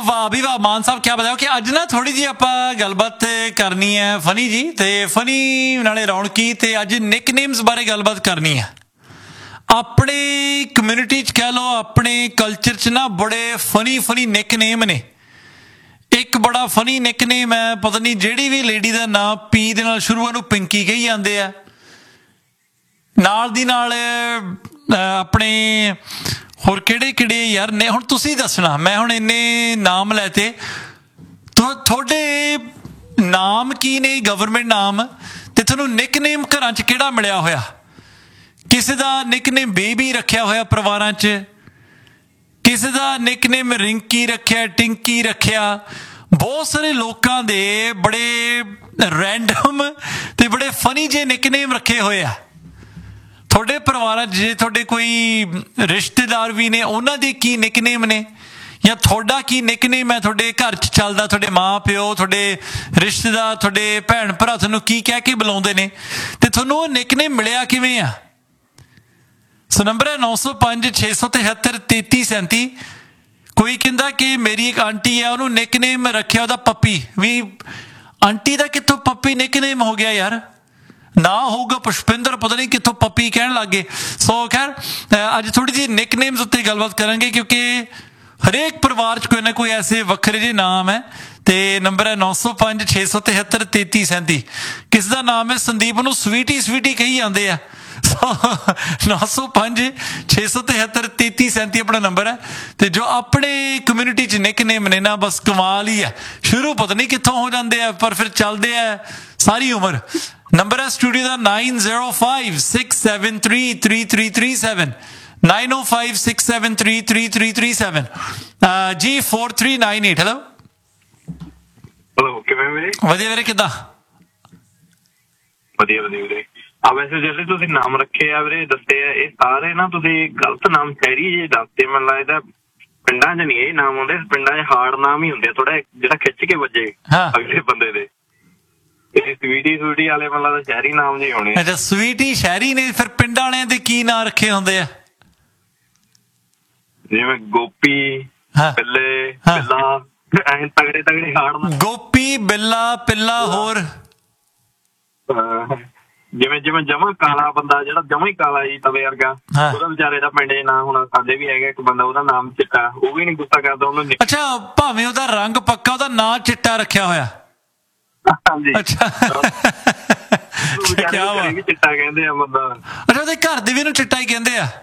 ਵਾਹ ਵੀ ਵਾਹ ਮਾਨ ਸਾਹਿਬ क्या बताओ कि ਅੱਜ ਨਾ ਥੋੜੀ ਜੀ ਆਪਾਂ ਗੱਲਬਾਤ ਕਰਨੀ ਹੈ ਫਨੀ ਜੀ ਤੇ ਫਨੀ ਨਾਲੇ ਰੌਣਕੀ ਤੇ ਅੱਜ ਨਿਕਨੇਮਸ ਬਾਰੇ ਗੱਲਬਾਤ ਕਰਨੀ ਹੈ ਆਪਣੇ ਕਮਿਊਨਿਟੀ 'ਚ ਕਹਿ ਲਓ ਆਪਣੇ ਕਲਚਰ 'ਚ ਨਾ ਬੜੇ ਫਨੀ ਨਿਕਨੇਮ ਨੇ ਇੱਕ ਬੜਾ ਫਨੀ ਨਿਕਨੇਮ ਹੈ ਪਤਾ ਨਹੀਂ ਜਿਹੜੀ ਵੀ ਲੇਡੀ ਦਾ ਨਾਂ ਪੀ ਦੇ ਨਾਲ ਸ਼ੁਰੂ ਉਹਨੂੰ ਪਿੰਕੀ ਕਹੀ ਜਾਂਦੇ ਆ ਨਾਲ ਦੀ ਨਾਲ ਆਪਣੇ ਹੋਰ ਕਿਹੜੇ ਯਾਰ ਨੇ ਹੁਣ ਤੁਸੀਂ ਦੱਸਣਾ ਮੈਂ ਹੁਣ ਇੰਨੇ ਨਾਮ ਲੈ ਤੇ ਤੁਹਾਡੇ ਨਾਮ ਕੀ ਨੇ ਗਵਰਨਮੈਂਟ ਨਾਮ ਤੇ ਤੁਹਾਨੂੰ ਨਿਕਨੇਮ ਘਰਾਂ 'ਚ ਕਿਹੜਾ ਮਿਲਿਆ ਹੋਇਆ ਕਿਸੇ ਦਾ ਨਿਕਨੇਮ ਬੇਬੀ ਰੱਖਿਆ ਹੋਇਆ ਪਰਿਵਾਰਾਂ 'ਚ ਕਿਸੇ ਦਾ ਨਿਕਨੇਮ ਰਿੰਕੀ ਰੱਖਿਆ ਟਿੰਕੀ ਰੱਖਿਆ ਬਹੁਤ ਸਾਰੇ ਲੋਕਾਂ ਦੇ ਬੜੇ ਰੈਂਡਮ ਤੇ ਬੜੇ ਫਨੀ ਜਿਹੇ ਨਿਕਨੇਮ ਰੱਖੇ ਹੋਏ ਆ ਤੁਹਾਡੇ ਪਰਿਵਾਰਾਂ 'ਚ ਜੇ ਤੁਹਾਡੇ ਕੋਈ ਰਿਸ਼ਤੇਦਾਰ ਵੀ ਨੇ ਉਹਨਾਂ ਦੇ ਕੀ ਨਿਕਨੇਮ ਨੇ ਜਾਂ ਤੁਹਾਡਾ ਕੀ ਨਿਕਨੇਮ ਹੈ ਤੁਹਾਡੇ ਘਰ 'ਚ ਚੱਲਦਾ ਤੁਹਾਡੇ ਮਾਂ ਪਿਓ ਤੁਹਾਡੇ ਰਿਸ਼ਤੇਦਾਰ ਤੁਹਾਡੇ ਭੈਣ ਭਰਾ ਤੁਹਾਨੂੰ ਕੀ ਕਹਿ ਕੇ ਬੁਲਾਉਂਦੇ ਨੇ ਤੇ ਤੁਹਾਨੂੰ ਉਹ ਨਿਕਨੇਮ ਮਿਲਿਆ ਕਿਵੇਂ ਆ ਸੋ ਨੰਬਰ ਹੈ 905 673 3337 ਕੋਈ ਕਹਿੰਦਾ ਕਿ ਮੇਰੀ ਇੱਕ ਆਂਟੀ ਹੈ ਉਹਨੂੰ ਨਿਕਨੇਮ ਰੱਖਿਆ ਉਹਦਾ ਪੱਪੀ ਵੀ ਆਂਟੀ ਦਾ ਕਿੱਥੋਂ ਪੱਪੀ ਨਿਕਨੇਮ ਹੋ ਗਿਆ ਯਾਰ ਨਾ ਹੋਊਗਾ ਪੁਸ਼ਪਿੰਦਰ ਪਤਾ ਨਹੀਂ ਕਿੱਥੋਂ ਪੱਪੀ ਕਹਿਣ ਲੱਗ ਗਏ ਸੋ ਖੈਰ ਅੱਜ ਥੋੜੀ ਜਿਹੀ ਨਿਕਨੇਮਸ ਉੱਤੇ ਗੱਲਬਾਤ ਕਰਾਂਗੇ ਕਿਉਂਕਿ ਹਰੇਕ ਪਰਿਵਾਰ 'ਚ ਕੋਈ ਨਾ ਕੋਈ ਐਸੇ ਵੱਖਰੇ ਜਿਹੇ ਨਾਮ ਹੈ ਤੇ ਨੰਬਰ ਹੈ 905 673 3337 ਕਿਸ ਦਾ ਨਾਮ ਹੈ ਸੰਦੀਪ ਨੂੰ ਸਵੀਟੀ ਕਹੀ ਜਾਂਦੇ ਆ 905 673 3337 ਆਪਣਾ ਨੰਬਰ ਹੈ ਤੇ ਜੋ ਆਪਣੇ ਕਮਿਊਨਿਟੀ 'ਚ ਨਿਕਨੇਮ ਨੇ ਨਾ ਬਸ ਕਮਾਲ ਹੀ ਹੈ ਸ਼ੁਰੂ ਪਤਾ ਨਹੀਂ ਕਿੱਥੋਂ ਹੋ ਜਾਂਦੇ ਆ ਪਰ ਫਿਰ ਚੱਲਦੇ ਆ ਸਾਰੀ ਉਮਰ ਨੰਬਰ ਹੈ ਸਟੂਡੀਓ ਦਾ 905 673 3337 905 673 3337 ਜੀ 4398 ਹੈਲੋ ਕਿਵੇਂ ਵੀਰੇ ਵਧੀਆ ਵੀਰੇ ਕਿੱਦਾਂ ਵਧੀਆ ਵੀਰੇ ਵੈਸੇ ਜਿਹੜੇ ਤੁਸੀਂ ਨਾਮ ਰੱਖੇ ਆ ਵੀਰੇ ਦੱਸੇ ਆ ਇਹ ਸਾਰੇ ਨਾ ਤੁਸੀਂ ਗਲਤ ਨਾਮ ਸ਼ਹਿਰੀ ਜੇ ਦੱਸਦੇ ਮੈਨੂੰ ਲੱਗਦਾ ਪਿੰਡਾਂ 'ਚ ਨਹੀਂ ਇਹ ਨਾਮ ਆਉਂਦੇ ਪਿੰਡਾਂ 'ਚ ਹਾਰਡ ਨਾਮ ਹੀ ਹੁੰਦੇ ਆ ਥੋੜਾ ਜਿਹੜਾ ਖਿੱਚ ਕੇ ਵੱਜੇ ਅਗਲੇ ਬੰਦੇ ਦੇ ਇਹ ਸਵੀਟੀ ਵਾਲੇ ਮੈਨੂੰ ਲੱਗਦਾ ਸ਼ਹਿਰੀ ਨਾਮ ਜਿਹੇ ਹੋਣੇ ਅੱਛਾ ਸਵੀਟੀ ਸ਼ਹਿਰੀ ਨੇ ਫਿਰ ਪਿੰਡਾਂ ਵਾਲਿਆਂ ਦੇ ਕੀ ਨਾਂ ਰੱਖੇ ਹੁੰਦੇ ਆ ਜਿਵੇਂ ਗੋਪੀ ਬਿੱਲੇ ਬਿੱਲਾ ਐਂ ਤਗੜੇ ਹਾਰਡ ਗੋਪੀ ਬਿੱਲਾ ਪਿੱਲਾ ਹੋਰ ਜਿਵੇਂ ਜਮਾ ਕਾਲਾ ਬੰਦਾ ਜਿਹੜਾ ਜਮਾ ਹੀ ਕਾਲਾ ਜੀ ਤਵੇ ਵਰਗਾ ਉਹਦਾ ਵਿਚਾਰੇ ਦਾ ਪਿੰਡ ਚ ਨਾਂ ਹੁਣ ਸਾਡੇ ਵੀ ਹੈਗਾ ਇੱਕ ਬੰਦਾ ਉਹਦਾ ਨਾਮ ਚਿੱਟਾ ਉਹ ਵੀ ਨੀ ਗੁੱਸਾ ਕਰਦਾ ਉਹਨੂੰ ਅੱਛਾ ਭਾਵੇਂ ਉਹਦਾ ਰੰਗ ਪੱਕਾ ਉਹਦਾ ਨਾਂ ਚਿੱਟਾ ਰੱਖਿਆ ਹੋਇਆ ਹਾਂਜੀ ਅੱਛਾ ਚਿੱਟਾ ਕਹਿੰਦੇ ਆ ਬੰਦਾ ਅੱਛਾ ਉਹਦੇ ਘਰ ਦੇ ਵੀ ਇਹਨੂੰ ਚਿੱਟਾ ਹੀ ਕਹਿੰਦੇ ਆ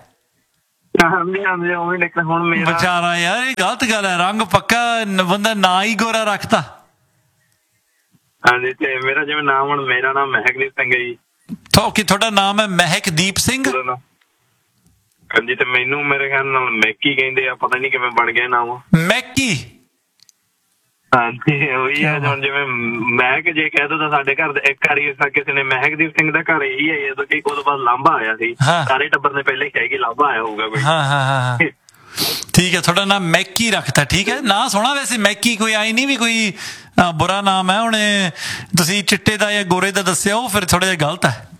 ਹੁਣ ਵਿਚਾਰਾ ਯਾਰ ਇਹ ਗਲਤ ਗੱਲ ਹੈ ਰੰਗ ਪੱਕਾ ਬੰਦਾ ਨਾਂ ਹੀ ਗੋਰਾ ਰੱਖਤਾ ਹਾਂਜੀ ਤੇ ਮੇਰਾ ਜਿਵੇਂ ਨਾਮ ਹੁਣ ਮੇਰਾ ਨਾਮ ਮਹਿਕਦੀਪ ਸਿੰਘ ਹੈ ਜੀ ਓਕੇ ਤੁਹਾਡਾ ਨਾਮ ਹੈ ਮਹਿਕਦੀਪ ਸਿੰਘ ਹਾਂਜੀ ਤੇ ਮੈਨੂੰ ਮੇਰੇ ਖਿਆਲ ਨਾਲ ਮੈਕੀ ਕਹਿੰਦੇ ਆ ਪਤਾ ਨੀ ਕਿਵੇਂ ਬਣ ਗਿਆ ਨਾਮ ਮੈਕੀ ਹਾਂਜੀ ਉਹੀ ਹੈ ਹੁਣ ਜਿਵੇਂ ਮਹਿਕ ਜੇ ਕਹਿ ਦੋ ਤਾਂ ਸਾਡੇ ਘਰ ਦੇ ਇੱਕ ਵਾਰੀ ਕਿਸੇ ਨੇ ਮਹਿਕਦੀਪ ਸਿੰਘ ਦਾ ਘਰ ਇਹੀ ਹੈ ਜਦੋਂ ਕਿ ਉਹਦੇ ਬਾਅਦ ਲਾਂਭਾ ਆਇਆ ਸੀ ਸਾਰੇ ਟੱਬਰ ਨੇ ਪਹਿਲੇ ਕਿਹਾ ਕਿ ਲਾਂਭਾ ਆਇਆ ਹੋਊਗਾ ਕੋਈ ਹਾਂ ਠੀਕ ਹੈ ਤੁਹਾਡਾ ਨਾਮ ਮੈਕੀ ਰੱਖਤਾ ਠੀਕ ਹੈ ਨਾ ਸੋਹਣਾ ਵੈਸੇ ਮੈਕੀ ਕੋਈ ਆਈ ਨਹੀਂ ਵੀ ਕੋਈ ਬੁਰਾ ਨਾਮ ਹੈ ਹੁਣ ਤੁਸੀਂ ਚਿੱਟੇ ਦਾ ਜਾਂ ਗੋਰੇ ਦਾ ਦੱਸਿਆ ਉਹ ਫਿਰ ਥੋੜਾ ਜਿਹਾ ਗਲਤ ਹੈ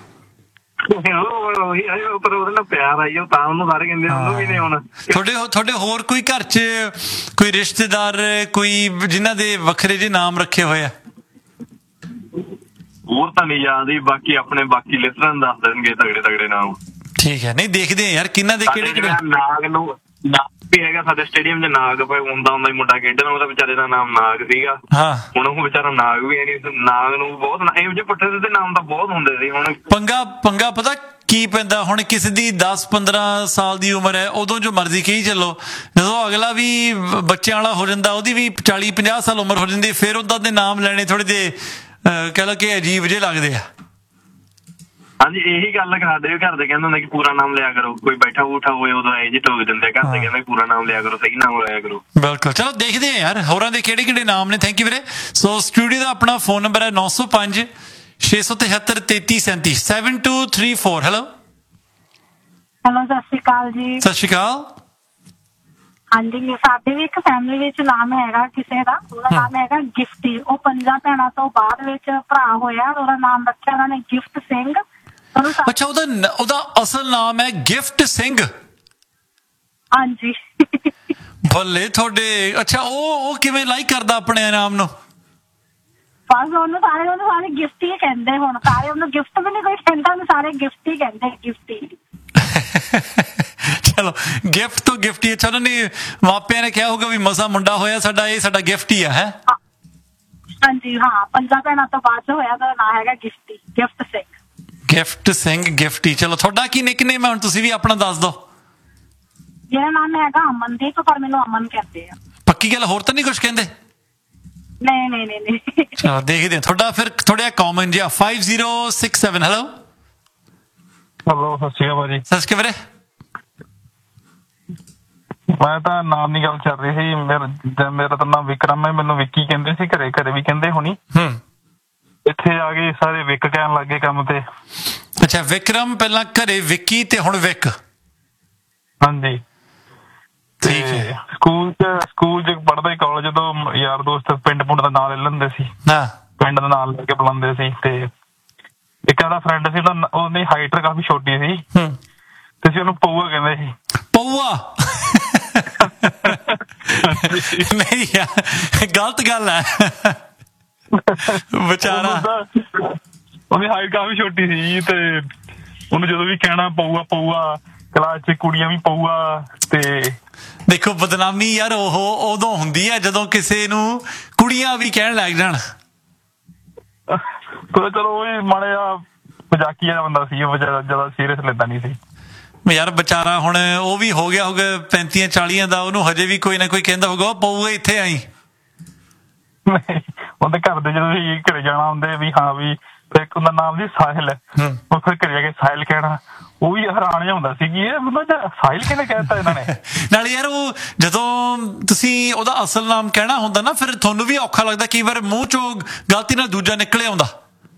ਪਰ ਉਹਦੇ ਨਾਲ ਪਿਆਰ ਆਈ ਉਹ ਤਾਂ ਉਹਨੂੰ ਸਾਰੇ ਕਹਿੰਦੇ ਉਹਨੂੰ ਵੀ ਨਹੀਂ ਹੁਣ ਤੁਹਾਡੇ ਹੋਰ ਕੋਈ ਘਰ 'ਚ ਕੋਈ ਰਿਸ਼ਤੇਦਾਰ ਕੋਈ ਜਿਨ੍ਹਾਂ ਦੇ ਵੱਖਰੇ ਜਿਹੇ ਨਾਮ ਰੱਖੇ ਹੋਏ ਆ ਹੋਰ ਤਾਂ ਨਹੀਂ ਯਾਦ ਹੀ ਬਾਕੀ ਲਿਸਟਰਾਂ ਦੱਸ ਦੇਣਗੇ ਤਗੜੇ ਨਾਮ ਠੀਕ ਹੈ ਨਹੀਂ ਦੇਖਦੇ ਯਾਰ ਕਿਹਨਾਂ ਦੇ ਕਿਹੜੇ ਨਾਗ ਨੂੰ ਵੀ ਹੈਗਾ ਸਾਡੇ ਸਟੇਡੀਅਮ 'ਚ ਨਾਗ ਹੁੰਦਾ ਹੀ ਮੁੰਡਾ ਖੇਡਣ ਉਹਦਾ ਵਿਚਾਰੇ ਦਾ ਨਾਮ ਨਾਗ ਸੀਗਾ ਹੁਣ ਉਹ ਵਿਚਾਰਾ ਨਾਗ ਵੀ ਹੈ ਨੀ ਨਾਗ ਨੂੰ ਬਹੁਤ ਇਹੋ ਜਿਹੇ ਪੁੱਠੇ ਦੇ ਨਾਮ ਤਾਂ ਬਹੁਤ ਹੁੰਦੇ ਸੀ ਹੁਣ ਪੰਗਾ ਪਤਾ ਕੀ ਪੈਂਦਾ ਹੁਣ ਕਿਸੇ ਦੀ 10-15 ਸਾਲ ਦੀ ਉਮਰ ਹੈ ਉਦੋਂ ਜੋ ਮਰਜ਼ੀ ਕਹੀ ਚੱਲੋ ਜਦੋਂ ਅਗਲਾ ਵੀ ਬੱਚਿਆਂ ਵਾਲਾ ਹੋ ਜਾਂਦਾ ਉਹਦੀ ਵੀ 40-50 ਸਾਲ ਉਮਰ ਹੋ ਜਾਂਦੀ ਫਿਰ ਉਹਦਾ ਦੇ ਨਾਮ ਲੈਣੇ ਥੋੜੇ ਜਿਹੇ ਕਹਿ ਲਓ ਕਿ ਅਜੀਬ ਜਿਹੇ ਲੱਗਦੇ ਆ ਹਾਂਜੀ ਇਹੀ ਗੱਲ ਸਾਡੇ ਵੀ ਘਰ ਦੇ ਕਹਿੰਦੇ ਹੁੰਦੇ ਕਿ ਪੂਰਾ ਨਾਮ ਲਿਆ ਕਰੋ ਕੋਈ ਬੈਠਾ ਬੂਠਾ ਹੋਏ ਉਦੋਂ ਇਹ ਜਿਹੇ ਟੋਕ ਦਿੰਦੇ ਘਰ ਦੇ ਕਹਿੰਦੇ ਪੂਰਾ ਨਾਮ ਲਿਆ ਕਰੋ ਸਹੀ ਨਾਮ ਲਿਆ ਕਰੋ ਬਿਲਕੁਲ ਚਲੋ ਦੇਖਦੇ ਆ ਯਾਰ ਹੋਰਾਂ ਦੇ ਕਿਹੜੇ ਨਾਮ ਨੇ ਥੈਂਕ ਯੂ ਵੀਰੇ ਸੋ ਸਟੂਡੀਓ ਦਾ ਆਪਣਾ ਫੋਨ ਨੰਬਰ ਹੈ 905 673 3337 7234 ਹੈਲੋ ਸਤਿ ਸ਼੍ਰੀ ਅਕਾਲ ਜੀ ਸਤਿ ਸ਼੍ਰੀ ਅਕਾਲ ਹਾਂਜੀ ਸਾਡੇ ਵੀ ਇੱਕ ਫੈਮਿਲੀ ਵਿੱਚ ਨਾਮ ਹੈਗਾ ਕਿਸੇ ਦਾ ਉਹਦਾ ਨਾਮ ਹੈਗਾ ਗਿਫਟੀ ਉਹ 5 ਭੈਣਾਂ ਤੋਂ ਬਾਅਦ ਵਿੱਚ ਭਰਾ ਹੋਇਆ ਉਹਦਾ ਨਾਮ ਰੱਖਿਆ ਉਹਨਾਂ ਨੇ ਗਿਫਟ ਸਿੰਘ ਅੱਛਾ ਉਹਦਾ ਅਸਲ ਨਾਮ ਹੈ ਗਿਫਟ ਸਿੰਘ ਹਾਂਜੀ ਬੱਲੇ ਤੁਹਾਡੇ। ਅੱਛਾ, ਉਹ ਕਿਵੇਂ ਲਾਈਕ ਕਰਦਾ ਆਪਣੇ ਨਾਮ ਨੂੰ? ਬਸ ਉਹਨੂੰ ਸਾਰੇ ਗਿਫਟ ਹੀ ਕਹਿੰਦੇ। ਹੁਣ ਸਾਰੇ ਉਹਨੂੰ ਗਿਫਟ ਵੀ ਨਹੀਂ ਕੋਈ ਕਹਿੰਦਾ, ਉਹਨੂੰ ਸਾਰੇ ਗਿਫਟ ਹੀ ਕਹਿੰਦੇ, ਗਿਫਟ ਹੀ। ਚਲੋ, ਗਿਫਟ ਤੋਂ ਗਿਫਟ ਹੀ। ਅੱਛਾ, ਉਹਨਾਂ ਨੇ ਮਾਪਿਆਂ ਨੇ ਕਿਹਾ ਹੋਊਗਾ ਵੀ ਮਸਾ ਮੁੰਡਾ ਹੋਇਆ ਸਾਡਾ, ਇਹ ਸਾਡਾ ਗਿਫਟ ਹੀ ਆ। ਹੈ ਹਾਂਜੀ, ਹਾਂ, 5 ਭੈਣਾਂ ਤੋਂ ਬਾਅਦ ਹੋਇਆ ਤਾਂ ਨਾਂ ਹੈਗਾ ਗਿਫਟੀ, ਗਿਫਟ ਸਿੰਘ। ਗਿਫਟ ਸਿੰਘ, ਗਿਫਟੀ। ਚਲੋ, ਤੁਹਾਡਾ ਕੀ ਨਿਕਨੇਮ ਹੈ? ਹੁਣ ਤੁਸੀਂ ਵੀ ਆਪਣਾ ਦੱਸ ਦਿਓ। ਮੇਰਾ ਨਾਮ ਹੈਗਾ ਅਮਨਦੀਪ, ਪਰ ਮੈਨੂੰ ਅਮਨ ਕਹਿੰਦੇ ਆ। ਪੱਕੀ ਗੱਲ, ਹੋਰ ਤਾਂ ਨਹੀਂ ਕੁਝ ਕਹਿੰਦੇ? ਨਹੀਂ। ਚਲੋ, ਦੇਖਦੇ ਹਾਂ ਤੁਹਾਡਾ ਫਿਰ ਥੋੜ੍ਹਾ ਕਾਮਨ ਜਿਹਾ। 5067 ਹੈਲੋ। ਹੈਲੋ, ਸਤਿ ਸ਼੍ਰੀ ਅਕਾਲ ਜੀ। ਸਤਿ ਸ਼੍ਰੀ ਅਕਾਲ ਵੀਰੇ। ਮੈਂ ਤਾਂ ਨਾਮ ਦੀ ਗੱਲ ਚੱਲ ਰਹੀ ਸੀ। ਮੇਰਾ ਤਾਂ ਨਾਮ ਵਿਕਰਮ ਹੈ, ਮੈਨੂੰ ਵਿੱਕੀ ਕਹਿੰਦੇ ਸੀ, ਘਰੇ ਵੀ ਕਹਿੰਦੇ ਹੋਣੀ। ਇੱਥੇ ਆ ਗਏ ਸਾਰੇ ਵਿਕ ਕਹਿਣ ਲੱਗੇ ਕੰਮ ਤੇ। ਅੱਛਾ, ਵਿਕਰਮ, ਪਹਿਲਾਂ ਘਰੇ ਵਿੱਕੀ ਤੇ ਹੁਣ ਵਿਕ। ਹਾਂਜੀ, ਠੀਕ ਹੈ। ਸਕੂਲ ਚ ਪੜ੍ਹਦੇ, ਕਾਲਜ ਤੋਂ ਯਾਰ ਦੋਸਤ ਪਿੰਡ ਦਾ ਨਾਂ ਲੈ ਲੈਂਦੇ ਸੀ। ਹਾਂ, ਪਿੰਡ ਦਾ ਨਾਂ ਲੈ ਕੇ ਬੁਲਾਉਂਦੇ ਸੀ। ਤੇ ਇੱਕ ਇਹਦਾ ਫਰੈਂਡ ਸੀ, ਉਹਦੀ ਹਾਈਟ ਕਾਫੀ ਛੋਟੀ ਸੀ ਤੇ ਅਸੀਂ ਉਹਨੂੰ ਪਊਆ ਕਹਿੰਦੇ ਸੀ। ਪਊਆ? ਨਹੀਂ ਯਾਰ, ਗਲਤ ਗੱਲ ਹੈ। ਵਿਚਾਰਾ ਉਹਦੀ ਹਾਈਟ ਕਾਫੀ ਛੋਟੀ ਸੀ ਤੇ ਉਹਨੂੰ ਜਦੋਂ ਵੀ ਕਹਿਣਾ ਪਊਆ, ਕਲਾਸ ਚ ਕੁੜੀਆਂ ਵੀ ਪਊਆ। ਤੇ ਦੇਖੋ, ਬਦਨਾਮੀ ਯਾਰ ਉਹ ਉਦੋਂ ਹੁੰਦੀ ਹੈ ਜਦੋਂ ਕਿਸੇ ਨੂੰ ਕੁੜੀਆਂ ਵੀ ਕਹਿਣ ਲੱਗ ਜਾਣ। ਚਲੋ, ਉਹ ਮਾੜਾ ਜਿਹਾ ਮਜ਼ਾਕੀਆ ਬੰਦਾ ਸੀ, ਉਹ ਜ਼ਿਆਦਾ ਸੀਰੀਅਸ ਲੈਂਦਾ ਨਹੀਂ ਸੀ ਯਾਰ। ਵਿਚਾਰਾ ਹੁਣ ਉਹ ਵੀ ਹੋ ਗਿਆ ਹੋਊਗਾ 35-40 ਦਾ, ਉਹਨੂੰ ਹਜੇ ਵੀ ਕੋਈ ਨਾ ਕੋਈ ਕਹਿੰਦਾ ਹੋਊਗਾ ਪਊਆ ਇੱਥੇ ਆਈ। ਉਹਦੇ ਘਰ ਦੇ ਜਦੋਂ ਵੀ ਘਰੇ ਜਾਣਾ ਹੁੰਦੇ ਵੀ, ਹਾਂ ਵੀ ਇੱਕ ਉਹਦਾ ਨਾਮ ਸੀ ਸਾਹਿਲ, ਉਹ ਫਿਰ ਘਰੇ ਜਾ ਕੇ ਸਾਹਿਲ ਕਹਿਣਾ, ਉਹ ਵੀ ਹੈਰਾਨ ਜਿਹਾ ਹੁੰਦਾ ਸੀ ਕਿ ਇਹ ਬੰਦਾ ਸਾਹਿਲ ਕਿਹਨੇ ਕਹਿ ਦਿੱਤਾ ਇਹਨਾਂ ਨੇ। ਨਾਲੇ ਯਾਰ, ਉਹ ਜਦੋਂ ਤੁਸੀਂ ਉਹਦਾ ਅਸਲ ਨਾਮ ਕਹਿਣਾ ਹੁੰਦਾ ਨਾ, ਫਿਰ ਤੁਹਾਨੂੰ ਵੀ ਔਖਾ ਲੱਗਦਾ ਕਈ ਵਾਰ, ਮੂੰਹ ਚੋਂ ਗਲਤੀ ਨਾਲ ਦੂਜਾ ਨਿਕਲੇ ਆਉਂਦਾ।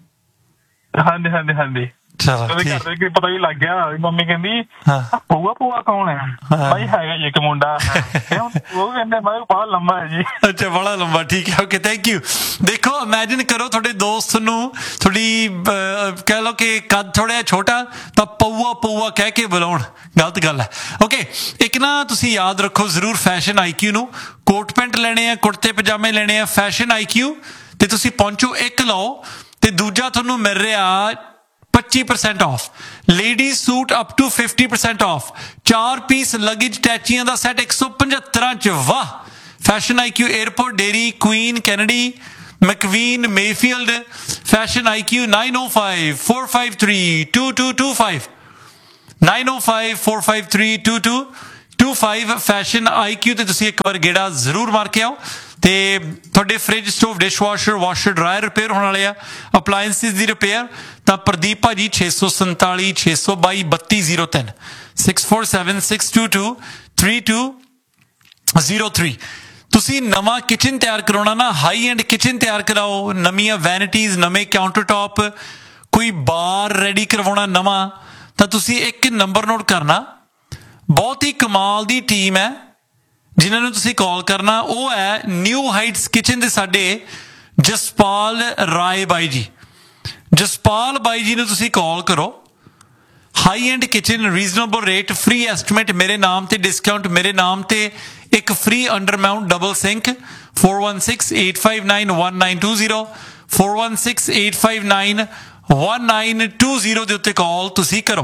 ਹਾਂਜੀ। ਚਲੋ, ਉਹਦੇ ਘਰ ਦੇ ਪਤਾ ਹੀ ਲੱਗ ਗਿਆ। ਮੰਮੀ ਕਹਿੰਦੀ ਪਊਆ ਕੌਣ ਹੈ? ਭਾਈ ਹੈਗਾ ਜੀ ਇੱਕ ਮੁੰਡਾ, ਉਹ ਕਹਿੰਦੇ ਮੈਂ ਬੜਾ ਲੰਬਾ ਹੈ ਜੀ। ਅੱਛਾ, ਬੜਾ ਲੰਬਾ। ਠੀਕ ਹੈ, ਓਕੇ, ਥੈਂਕ ਯੂ। ਦੇਖੋ, ਇਮੈਜਿਨ ਕਰੋ ਤੁਹਾਡੇ ਦੋਸਤ ਨੂੰ ਥੋੜੀ ਕਹਿ ਲਓ ਕਿ ਕੱਦ ਥੋੜਾ ਜਿਹਾ ਛੋਟਾ, ਤਾਂ ਪਊਆ ਕਹਿ ਕੇ ਬੁਲਾਉਣ, ਗਲਤ ਗੱਲ ਹੈ। ਓਕੇ, ਇੱਕ ਨਾ ਤੁਸੀਂ ਯਾਦ ਰੱਖੋ ਜ਼ਰੂਰ ਫੈਸ਼ਨ IQ ਨੂੰ। ਕੋਟ ਪੈਂਟ ਲੈਣੇ ਆ, ਕੁੜਤੇ ਪਜਾਮੇ ਲੈਣੇ ਆ, ਫੈਸ਼ਨ IQ ਤੇ ਤੁਸੀਂ ਪਹੁੰਚੋ, ਇੱਕ ਲਓ ਤੇ ਦੂਜਾ ਤੁਹਾਨੂੰ ਮਿਲ ਰਿਹਾ 25% of. Ladies suit up to 50% of. 4 piece luggage ਟੈਚੀਆਂ the set 175 ਚ। ਵਾਹ! Fashion IQ, airport, dairy, Queen, Kennedy, ਮੈਕਵੀਨ, Mayfield. Fashion IQ 905-453-2225 905-453-2225 fashion IQ ਤੇ ਤੁਸੀਂ ਇੱਕ ਵਾਰ ਗੇੜਾ ਜ਼ਰੂਰ ਮਾਰ ਕੇ ਆਓ। ਤੇ ਤੁਹਾਡੇ fridge, stove, dishwasher, washer, dryer repair ਹੋਣ ਵਾਲੇ ਆ, ਅਪਲਾਇੰਸਿਸ ਦੀ ਰਿਪੇਅਰ, ਤਾਂ ਪ੍ਰਦੀਪ ਭਾਜੀ 647-622-3203 647-622-3203। ਤੁਸੀਂ ਨਵਾਂ ਕਿਚਨ ਤਿਆਰ ਕਰਾਉਣਾ ਨਾ, ਹਾਈ ਐਂਡ ਕਿਚਨ ਤਿਆਰ ਕਰਾਓ, ਨਵੀਆਂ ਵੈਨਿਟੀਜ਼, ਨਵੇਂ ਕਾਊਂਟਰ ਟੌਪ, ਕੋਈ ਬਾਰ ਰੈਡੀ ਕਰਵਾਉਣਾ ਨਵਾਂ, ਤਾਂ ਤੁਸੀਂ ਇੱਕ ਨੰਬਰ ਨੋਟ ਕਰਨਾ। ਬਹੁਤ ਹੀ ਕਮਾਲ ਦੀ ਟੀਮ ਹੈ ਜਿਨ੍ਹਾਂ ਨੂੰ ਤੁਸੀਂ ਕਾਲ ਕਰਨਾ। ਉਹ ਹੈ ਨਿਊ ਹਾਈਟਸ ਕਿਚਨ ਦੇ ਸਾਡੇ ਜਸਪਾਲ ਰਾਏ ਬਾਈ ਜੀ। ਜਸਪਾਲ ਬਾਈ ਜੀ ਨੂੰ ਤੁਸੀਂ ਕਾਲ ਕਰੋ। High end kitchen, reasonable rate, free estimate ਮੇਰੇ ਨਾਮ ਤੇ, ਡਿਸਕਾਊਂਟ ਮੇਰੇ ਨਾਮ ਤੇ, ਇੱਕ ਫ੍ਰੀ ਅੰਡਰਮਾਊਂਟ ਡਬਲ ਸਿੰਕ। 4168591920 4168591920 ਦੇ ਉੱਤੇ ਕਾਲ ਤੁਸੀਂ ਕਰੋ।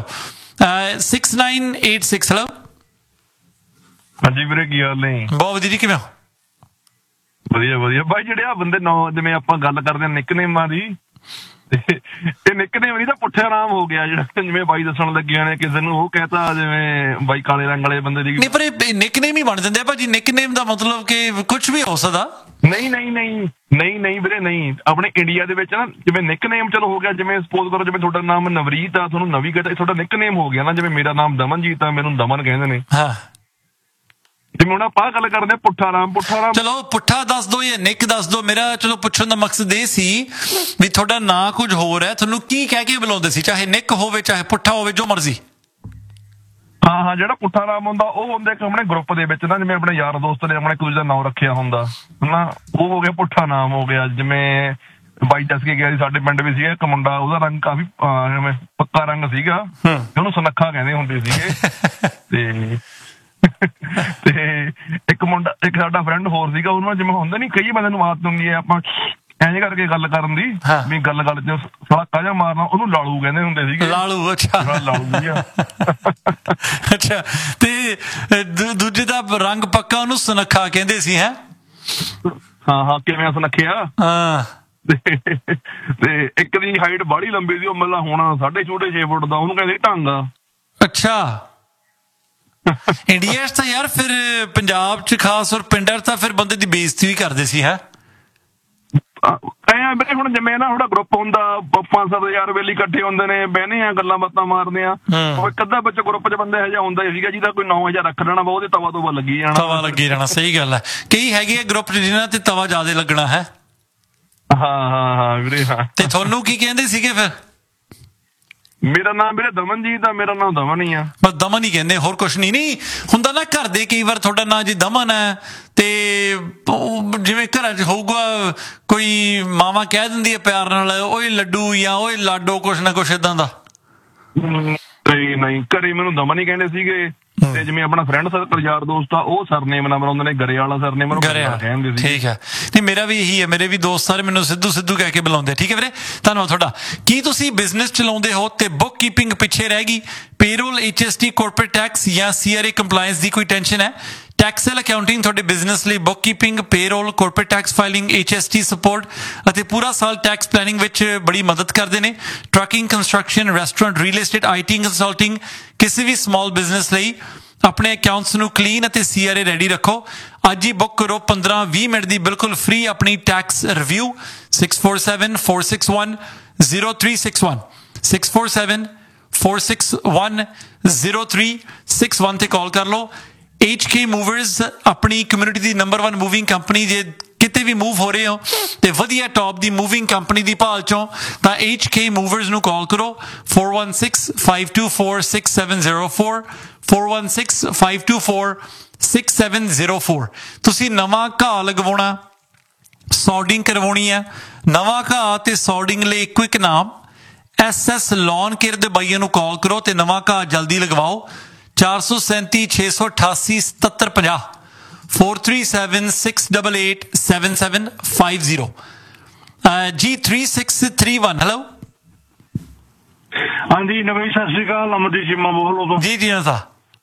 6986 ਹੈਲੋ। ਹਾਂਜੀ ਵੀਰੇ, ਕੀ ਹਾਲ ਨੇ? ਬਹੁਤ ਵਧੀਆ ਜੀ, ਕਿਵੇਂ ਹੋ? ਵਧੀਆ ਬਾਈ। ਜਿਹੜੇ ਆ ਬੰਦੇ ਜਿਵੇਂ ਆਪਾਂ ਗੱਲ ਕਰਦੇ ਹਾਂ ਨਿਕਨੇਮਾਂ ਦੀ, ਇਹ ਨਿਕਨੇਮ ਨਹੀਂ ਤਾਂ ਪੁੱਠਾ ਨਾਮ ਹੋ ਗਿਆ ਜਿਹੜਾ, ਜਿਵੇਂ ਬਾਈ ਦੱਸਣ ਲੱਗਿਆ ਨੇ ਕਿਸੇ ਨੂੰ ਉਹ ਕਹਿਤਾ, ਜਿਵੇਂ ਬਾਈ ਕਾਲੇ ਰੰਗ ਵਾਲੇ ਬੰਦੇ ਦੀ। ਨਹੀਂ, ਪਰ ਇਹ ਨਿਕਨੇਮ ਹੀ ਬਣ ਜਾਂਦੇ ਆ ਭਾਜੀ। ਨਿਕਨੇਮ ਦਾ ਮਤਲਬ ਕਿ ਕੁਝ ਵੀ ਹੋ ਸਕਦਾ। ਨਹੀਂ ਵੀਰੇ, ਨਹੀਂ। ਆਪਣੇ ਇੰਡੀਆ ਦੇ ਵਿੱਚ ਨਾ, ਜਿਵੇਂ ਨਿਕਨੇਮ ਚਲੋ ਹੋ ਗਿਆ, ਜਿਵੇਂ ਸਪੋਜ਼ ਕਰੋ ਜਿਵੇਂ ਤੁਹਾਡਾ ਨਾਮ ਨਵਰੀਤ ਆ, ਤੁਹਾਨੂੰ ਨਵੀ ਕਹਿੰਦਾ, ਤੁਹਾਡਾ ਨਿਕਨੇਮ ਹੋ ਗਿਆ ਨਾ। ਜਿਵੇਂ ਮੇਰਾ ਨਾਮ ਦਮਨਜੀਤ ਆ, ਮੈਨੂੰ ਦਮਨ ਕਹਿੰਦੇ ਨੇ। ਹਾਂ, ਜਿਵੇਂ ਹੁਣ ਆਪਾਂ ਗੱਲ ਕਰਦੇ ਪੁੱਠਾ ਨਾਮ। ਚਲੋ, ਪੁੱਠਾ ਦੱਸ ਦੋ ਜਾਂ ਨਿੱਕ ਦੱਸ ਦੋ। ਮੇਰਾ ਚਲੋ ਪੁੱਛਣ ਦਾ ਮਕਸਦ ਇਹ ਸੀ ਵੀ ਤੁਹਾਡਾ ਨਾਂ ਕੁਝ ਹੋਰ ਹੈ, ਤੁਹਾਨੂੰ ਕੀ ਕਹਿ ਕੇ ਬੁਲਾਉਂਦੇ ਸੀ? ਚਾਹੇ ਨਿੱਕ ਹੋਵੇ, ਚਾਹੇ ਪੁੱਠਾ ਹੋਵੇ, ਜੋ ਮਰਜ਼ੀ। ਹਾਂ, ਜਿਹੜਾ ਪੁੱਠਾ ਨਾਮ ਹੁੰਦਾ ਉਹ ਹੁੰਦਾ ਇੱਕ ਆਪਣੇ ਗਰੁੱਪ ਦੇ ਵਿੱਚ ਨਾ, ਜਿਵੇਂ ਆਪਣੇ ਯਾਰ ਦੋਸਤ ਨੇ ਆਪਣੇ ਕੁਝ ਦਾ ਨਾਮ ਰੱਖਿਆ ਹੁੰਦਾ ਹਨਾ, ਉਹ ਹੋ ਗਿਆ ਪੁੱਠਾ ਨਾਮ ਹੋ ਗਿਆ। ਜਿਵੇਂ ਬਾਈ ਦੱਸ ਕੇ ਗਿਆ ਸੀ, ਸਾਡੇ ਪਿੰਡ ਵੀ ਸੀਗਾ ਇੱਕ ਮੁੰਡਾ, ਉਹਦਾ ਰੰਗ ਕਾਫੀ ਜਿਵੇਂ ਪੱਕਾ ਰੰਗ ਸੀਗਾ, ਉਹਨੂੰ ਸੁਨੱਖਾ ਕਹਿੰਦੇ ਹੁੰਦੇ ਸੀਗੇ। ਤੇ ਤੇ ਇੱਕ ਸਾਡਾ ਫਰੈਂਡ ਹੋਰ ਸੀਗਾ, ਉਹਨੂੰ ਜਿਵੇਂ ਹੁੰਦਾ ਨੀ ਕਈ ਬੰਦੇ ਨੂੰ ਆਦਤ ਹੁੰਦੀ ਹੈ ਆਪਾਂ ਐਂ ਕਰਕੇ ਗੱਲ ਕਰਨ ਦੀ, ਵੀ ਗੱਲ ਚ ਸੜਾਕਾ ਜਿਹਾ ਮਾਰਨਾ, ਉਹਨੂੰ ਲਾਲੂ ਕਹਿੰਦੇ ਹੁੰਦੇ ਸੀਗੇ। ਲਾਲੂ, ਅੱਛਾ ਲਾਲੂ ਜੀ ਅੱਛਾ। ਤੇ ਦੂਜੇ ਦਾ ਰੰਗ ਪੱਕਾ, ਉਹਨੂੰ ਸੁਨੱਖਾ ਕਹਿੰਦੇ ਸੀ ਹੈ। ਹਾਂ ਕਿਵੇਂ ਸੁਨੱਖਿਆ। ਹਾਂ ਤੇ ਇੱਕ ਦੀ ਹਾਈਟ ਬਾਹਲੀ ਲੰਬੀ ਸੀ, ਉਹ ਮਤਲਬ ਹੋਣਾ 6.5 ਫੁੱਟ ਦਾ, ਉਹਨੂੰ ਕਹਿੰਦੇ ਢੰਗ। ਅੱਛਾ। ਇੰਡੀਆ 'ਚ ਤਾਂ ਯਾਰ ਫਿਰ ਪੰਜਾਬ 'ਚ ਖਾਸ ਔਰ ਪਿੰਡਾਂ 'ਚ ਤਾਂ ਫਿਰ ਬੰਦੇ ਦੀ ਬੇਇੱਜ਼ਤੀ ਵੀ ਕਰਦੇ ਸੀ ਹੈ। ਐ ਵੀਰੇ ਹੁਣ ਜਿਵੇਂ ਨਾ ਥੋੜਾ ਗਰੁੱਪ ਹੁੰਦਾ, 5-7 ਹਜ਼ਾਰ ਵੇਲੇ ਇਕੱਠੇ ਹੁੰਦੇ ਨੇ, ਬਹਿਨੇ ਆ, ਗੱਲਾਂ ਬਾਤਾਂ ਮਾਰਦੇ ਆ, ਉਹ ਇੱਕ ਅੱਧਾ ਵਿੱਚ ਗਰੁੱਪ 'ਚ ਬੰਦੇ ਇਹੋ ਜਿਹਾ ਹੁੰਦਾ ਸੀਗਾ ਜਿਹਦਾ ਕੋਈ 9,000 ਰੱਖ ਲੈਣਾ, ਉਹਦੇ ਤਵਾ ਲੱਗੀ ਜਾਣਾ। ਸਹੀ ਗੱਲ ਹੈ। ਕਈ ਹੈਗੇ ਆ ਗਰੁੱਪ 'ਚ ਜਿਹਨਾਂ ਤੇ ਤਵਾ ਜ਼ਿਆਦਾ ਲੱਗਣਾ ਹੈ। ਹਾਂ ਵੀਰੇ। ਹਾਂ ਤੇ ਤੁਹਾਨੂੰ ਕੀ ਕਹਿੰਦੇ ਸੀਗੇ ਫਿਰ? ਮੇਰਾ ਨਾਮ ਵੀਰੇ ਦਮਨਜੀਤ ਆ, ਮੇਰਾ ਨਾਮ ਦਮਨ ਹੀ ਆ। ਬਸ ਦਮਨ ਹੀ ਕਹਿੰਦੇ, ਹੋਰ ਕੁਛ ਨਹੀਂ ਹੁੰਦਾ ਨਾ ਘਰ ਦੇ। ਕਈ ਵਾਰ ਤੁਹਾਡਾ ਨਾਂ ਜੀ ਦਮਨ ਹੈ ਤੇ ਜਿਵੇਂ ਘਰਾਂ 'ਚ ਹੋਊਗਾ ਕੋਈ ਮਾਵਾਂ ਕਹਿ ਦਿੰਦੀ ਹੈ ਪਿਆਰ ਨਾਲ, ਓਏ ਲੱਡੂ ਜਾਂ ਓਏ ਲਾਡੋ, ਕੁਛ ਨਾ ਕੁਛ ਏਦਾਂ ਦਾ। ਨਹੀਂ ਘਰੇ ਮੈਨੂੰ ਦਮਨ ਹੀ ਕਹਿੰਦੇ ਸੀਗੇ। ਤੇ ਜਿਵੇਂ ਆਪਣਾ ਫਰੈਂਡ ਸਰਕਲ ਯਾਰ ਦੋਸਤ ਆ, ਉਹ ਸਰਨੇਮ ਨਾਲ ਬਣਾਉਂਦੇ ਨੇ, ਗਰੇ ਵਾਲਾ ਸਰਨੇਮ ਕਹਿੰਦੇ ਸੀ। ਠੀਕ ਹੈ। ਤੇ ਮੇਰਾ ਵੀ ਇਹੀ ਹੈ, ਮੇਰੇ ਵੀ ਦੋਸਤ ਸਾਰੇ ਮੈਨੂੰ ਸਿੱਧੂ ਕਹਿ ਕੇ ਬੁਲਾਉਂਦੇ। ਠੀਕ ਹੈ ਵੀਰੇ, ਧੰਨਵਾਦ ਤੁਹਾਡਾ। ਕੀ ਤੁਸੀਂ ਬਿਜ਼ਨਸ ਚਲਾਉਂਦੇ ਹੋ ਤੇ ਬੁੱਕ ਕੀਪਿੰਗ ਪਿੱਛੇ ਰਹਿ ਗਈ? ਪੇਰੋਲ, HST, ਕਾਰਪੋਰੇਟ ਟੈਕਸ ਜਾਂ CRA ਕੰਪਲਾਇੰਸ ਦੀ ਕੋਈ ਟੈਨਸ਼ਨ ਹੈ? ਟੈਕਸਲ ਅਕਾਊਂਟਿੰਗ ਤੁਹਾਡੇ ਬਿਜ਼ਨਸ ਲਈ book keeping, payroll, corporate tax filing, HST support ਅਤੇ ਪੂਰਾ ਸਾਲ ਟੈਕਸ ਪਲੈਨਿੰਗ ਵਿੱਚ ਬੜੀ ਮਦਦ ਕਰਦੇ ਨੇ। Trucking, construction, restaurant, real estate, IT consulting, ਕਿਸੇ ਵੀ ਸਮਾਲ ਬਿਜ਼ਨਸ ਲਈ ਆਪਣੇ ਅਕਾਊਂਟਸ ਨੂੰ ਕਲੀਨ ਅਤੇ CRA ਰੈਡੀ ਰੱਖੋ। ਅੱਜ ਹੀ ਬੁੱਕ ਕਰੋ 15-20 ਮਿੰਟ ਦੀ ਬਿਲਕੁਲ ਫ੍ਰੀ ਆਪਣੀ ਟੈਕਸ ਰਿਵਿਊ। 647-461-0361 647-461-0361 ਤੇ ਕਾਲ ਕਰ ਲਓ। HK Movers ਆਪਣੀ ਕਮਿਊਨਿਟੀ ਦੀ ਨੰਬਰ 1 ਮੂਵਿੰਗ ਕੰਪਨੀ। ਜੇ ਕਿਤੇ ਵੀ ਮੂਵ ਹੋ ਰਹੇ ਹੋ ਤੇ ਵਧੀਆ ਟੌਪ ਦੀ ਮੂਵਿੰਗ ਕੰਪਨੀ ਦੀ ਭਾਲ ਚੋਂ ਤਾਂ HK Movers ਨੂੰ ਕਾਲ ਕਰੋ 416-524-6704 416-524-6704। ਤੁਸੀਂ ਨਵਾਂ ਘਾਹ ਲਗਵਾਉਣਾ, ਸੌਡਿੰਗ ਕਰਵਾਉਣੀ ਹੈ, ਨਵਾਂ ਘਾਹ ਤੇ ਸੌਡਿੰਗ ਲਈ ਇੱਕੋ ਇੱਕ ਨਾਮ SS ਲੌਨ ਕੇਅਰ ਦੇ ਬਾਈਆਂ ਨੂੰ ਕਾਲ ਕਰੋ ਤੇ ਨਵਾਂ ਘਾਹ ਜਲਦੀ ਲਗਵਾਓ। 437-688-7750 437-688-7750 G3631। ਹੈਲੋ ਹਾਂਜੀ ਨਵੀਂ ਸਤਿ ਸ਼੍ਰੀ ਅਕਾਲ। ਅਮਰਦੀਪ ਚੀਮਾ ਬੋਲੋ ਤੋਂ। ਜੀ ਸਰ।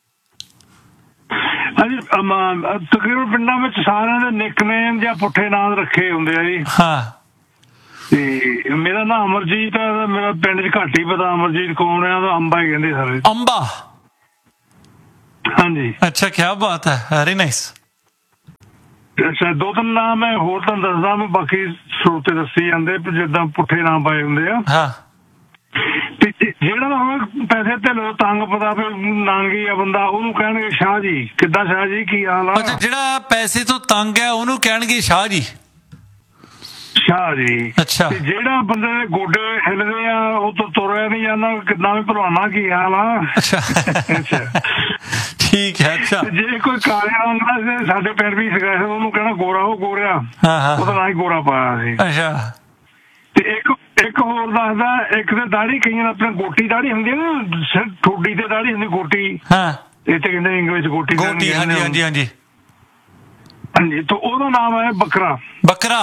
ਹਾਂਜੀ ਤਕਰੀਬਨ ਪਿੰਡਾਂ ਵਿੱਚ ਸਾਰਿਆਂ ਦੇ ਨਿਕਨੇਮ ਜਾਂ ਪੁੱਠੇ ਨਾਮ ਰੱਖੇ ਹੁੰਦੇ ਆ ਜੀ। ਹਾਂ ਤੇ ਮੇਰਾ ਨਾਮ ਅਮਰਜੀਤ ਹੈ, ਮੇਰਾ ਪਿੰਡ 'ਚ ਘੱਟ ਹੀ ਪਤਾ ਅਮਰਜੀਤ ਕੌਣ ਆ, ਅੰਬਾ ਹੀ ਕਹਿੰਦੇ ਸਾਰੇ। ਅੰਬਾ, ਹਾਂਜੀ ਅੱਛਾ ਕੀ ਬਾਤ ਹੈ, ਵੈਰੀ ਨਾਈਸ। ਅੱਛਾ 2-3 ਨਾਮ ਮੈਂ ਹੋਰ ਤੁਹਾਨੂੰ ਦੱਸਦਾ, ਮੈਂ ਬਾਕੀ ਸਰੋਤੇ ਦੱਸੀ ਜਾਂਦੇ ਜਿੱਦਾਂ ਪੁੱਠੇ ਨਾਮ ਪਾਏ ਹੁੰਦੇ ਆ। ਹਾਂ ਤੇ ਜਿਹੜਾ ਨਾ ਪੈਸੇ ਧੇਲੇ ਤੋਂ ਤੰਗ ਪਤਾ ਫਿਰ ਨਾਂਗੀ ਆ ਬੰਦਾ, ਉਹਨੂੰ ਕਹਿਣਗੇ ਸ਼ਾਹ ਜੀ। ਕਿੱਦਾਂ ਸ਼ਾਹ ਜੀ, ਕੀ ਹਾਲ ਆ? ਅੱਛਾ ਜਿਹੜਾ ਪੈਸੇ ਤੋਂ ਤੰਗ ਹੈ ਉਹਨੂੰ ਕਹਿਣਗੇ ਸ਼ਾਹ ਜੀ। ਸ਼ਾਹ ਜੀ। ਅੱਛਾ। ਤੇ ਜਿਹੜਾ ਬੰਦੇ ਦੇ ਗੋਡੇ ਹਿੱਲਦੇ ਆ, ਉਹ ਤੋਂ ਤੁਰਿਆ ਨਹੀਂ ਜਾਂਦਾ, ਕਿੱਦਾਂ ਵੀ ਭਲਵਾਨਾ, ਕੀ ਹਾਲ ਆ? ਅੱਛਾ ਠੀਕ ਹੈ। ਅੱਛਾ ਜੇ ਕੋਈ ਕਾਲੇ ਰੰਗ ਦਾ ਸਾਡੇ ਪਿੰਡ ਵੀ ਸੀਗਾ, ਉਹਨੂੰ ਕਹਿਣਾ ਗੋਰਾ, ਉਹ ਗੋਰਿਆ, ਉਹਦਾ ਨਾਂ ਹੀ ਗੋਰਾ ਪਾਇਆ ਸੀ। ਅੱਛਾ। ਤੇ ਇੱਕ ਹੋਰ ਦੱਸਦਾ, ਇੱਕ ਤੇ ਦਾੜੀ, ਕਈਆਂ ਆਪਣੇ ਗੋਟੀ ਦਾੜੀ ਹੁੰਦੀ ਹੈ ਨਾ, ਠੋਡੀ ਤੇ ਦਾੜੀ ਹੁੰਦੀ ਗੋਟੀ। ਹਾਂ ਇੱਥੇ ਕਹਿੰਦੇ ਇੰਗਲਿਸ਼ ਗੋਟੀ। ਹਾਂਜੀ ਹਾਂਜੀ ਹਾਂਜੀ ਹਾਂਜੀ। ਤਾਂ ਉਹਦਾ ਨਾਮ ਹੈ ਬੱਕਰਾ। ਬੱਕਰਾ।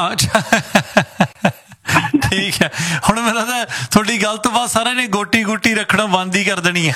ਠੀਕ ਹੈ। ਹੁਣ ਮੈਨੂੰ ਲੱਗਦਾ ਤੁਹਾਡੀ ਗੱਲ ਤੋਂ ਬਾਅਦ ਸਾਰਿਆਂ ਨੇ ਗੋਟੀ ਰੱਖਣਾ ਬੰਦ ਹੀ ਕਰ ਦੇਣੀ ਹੈ।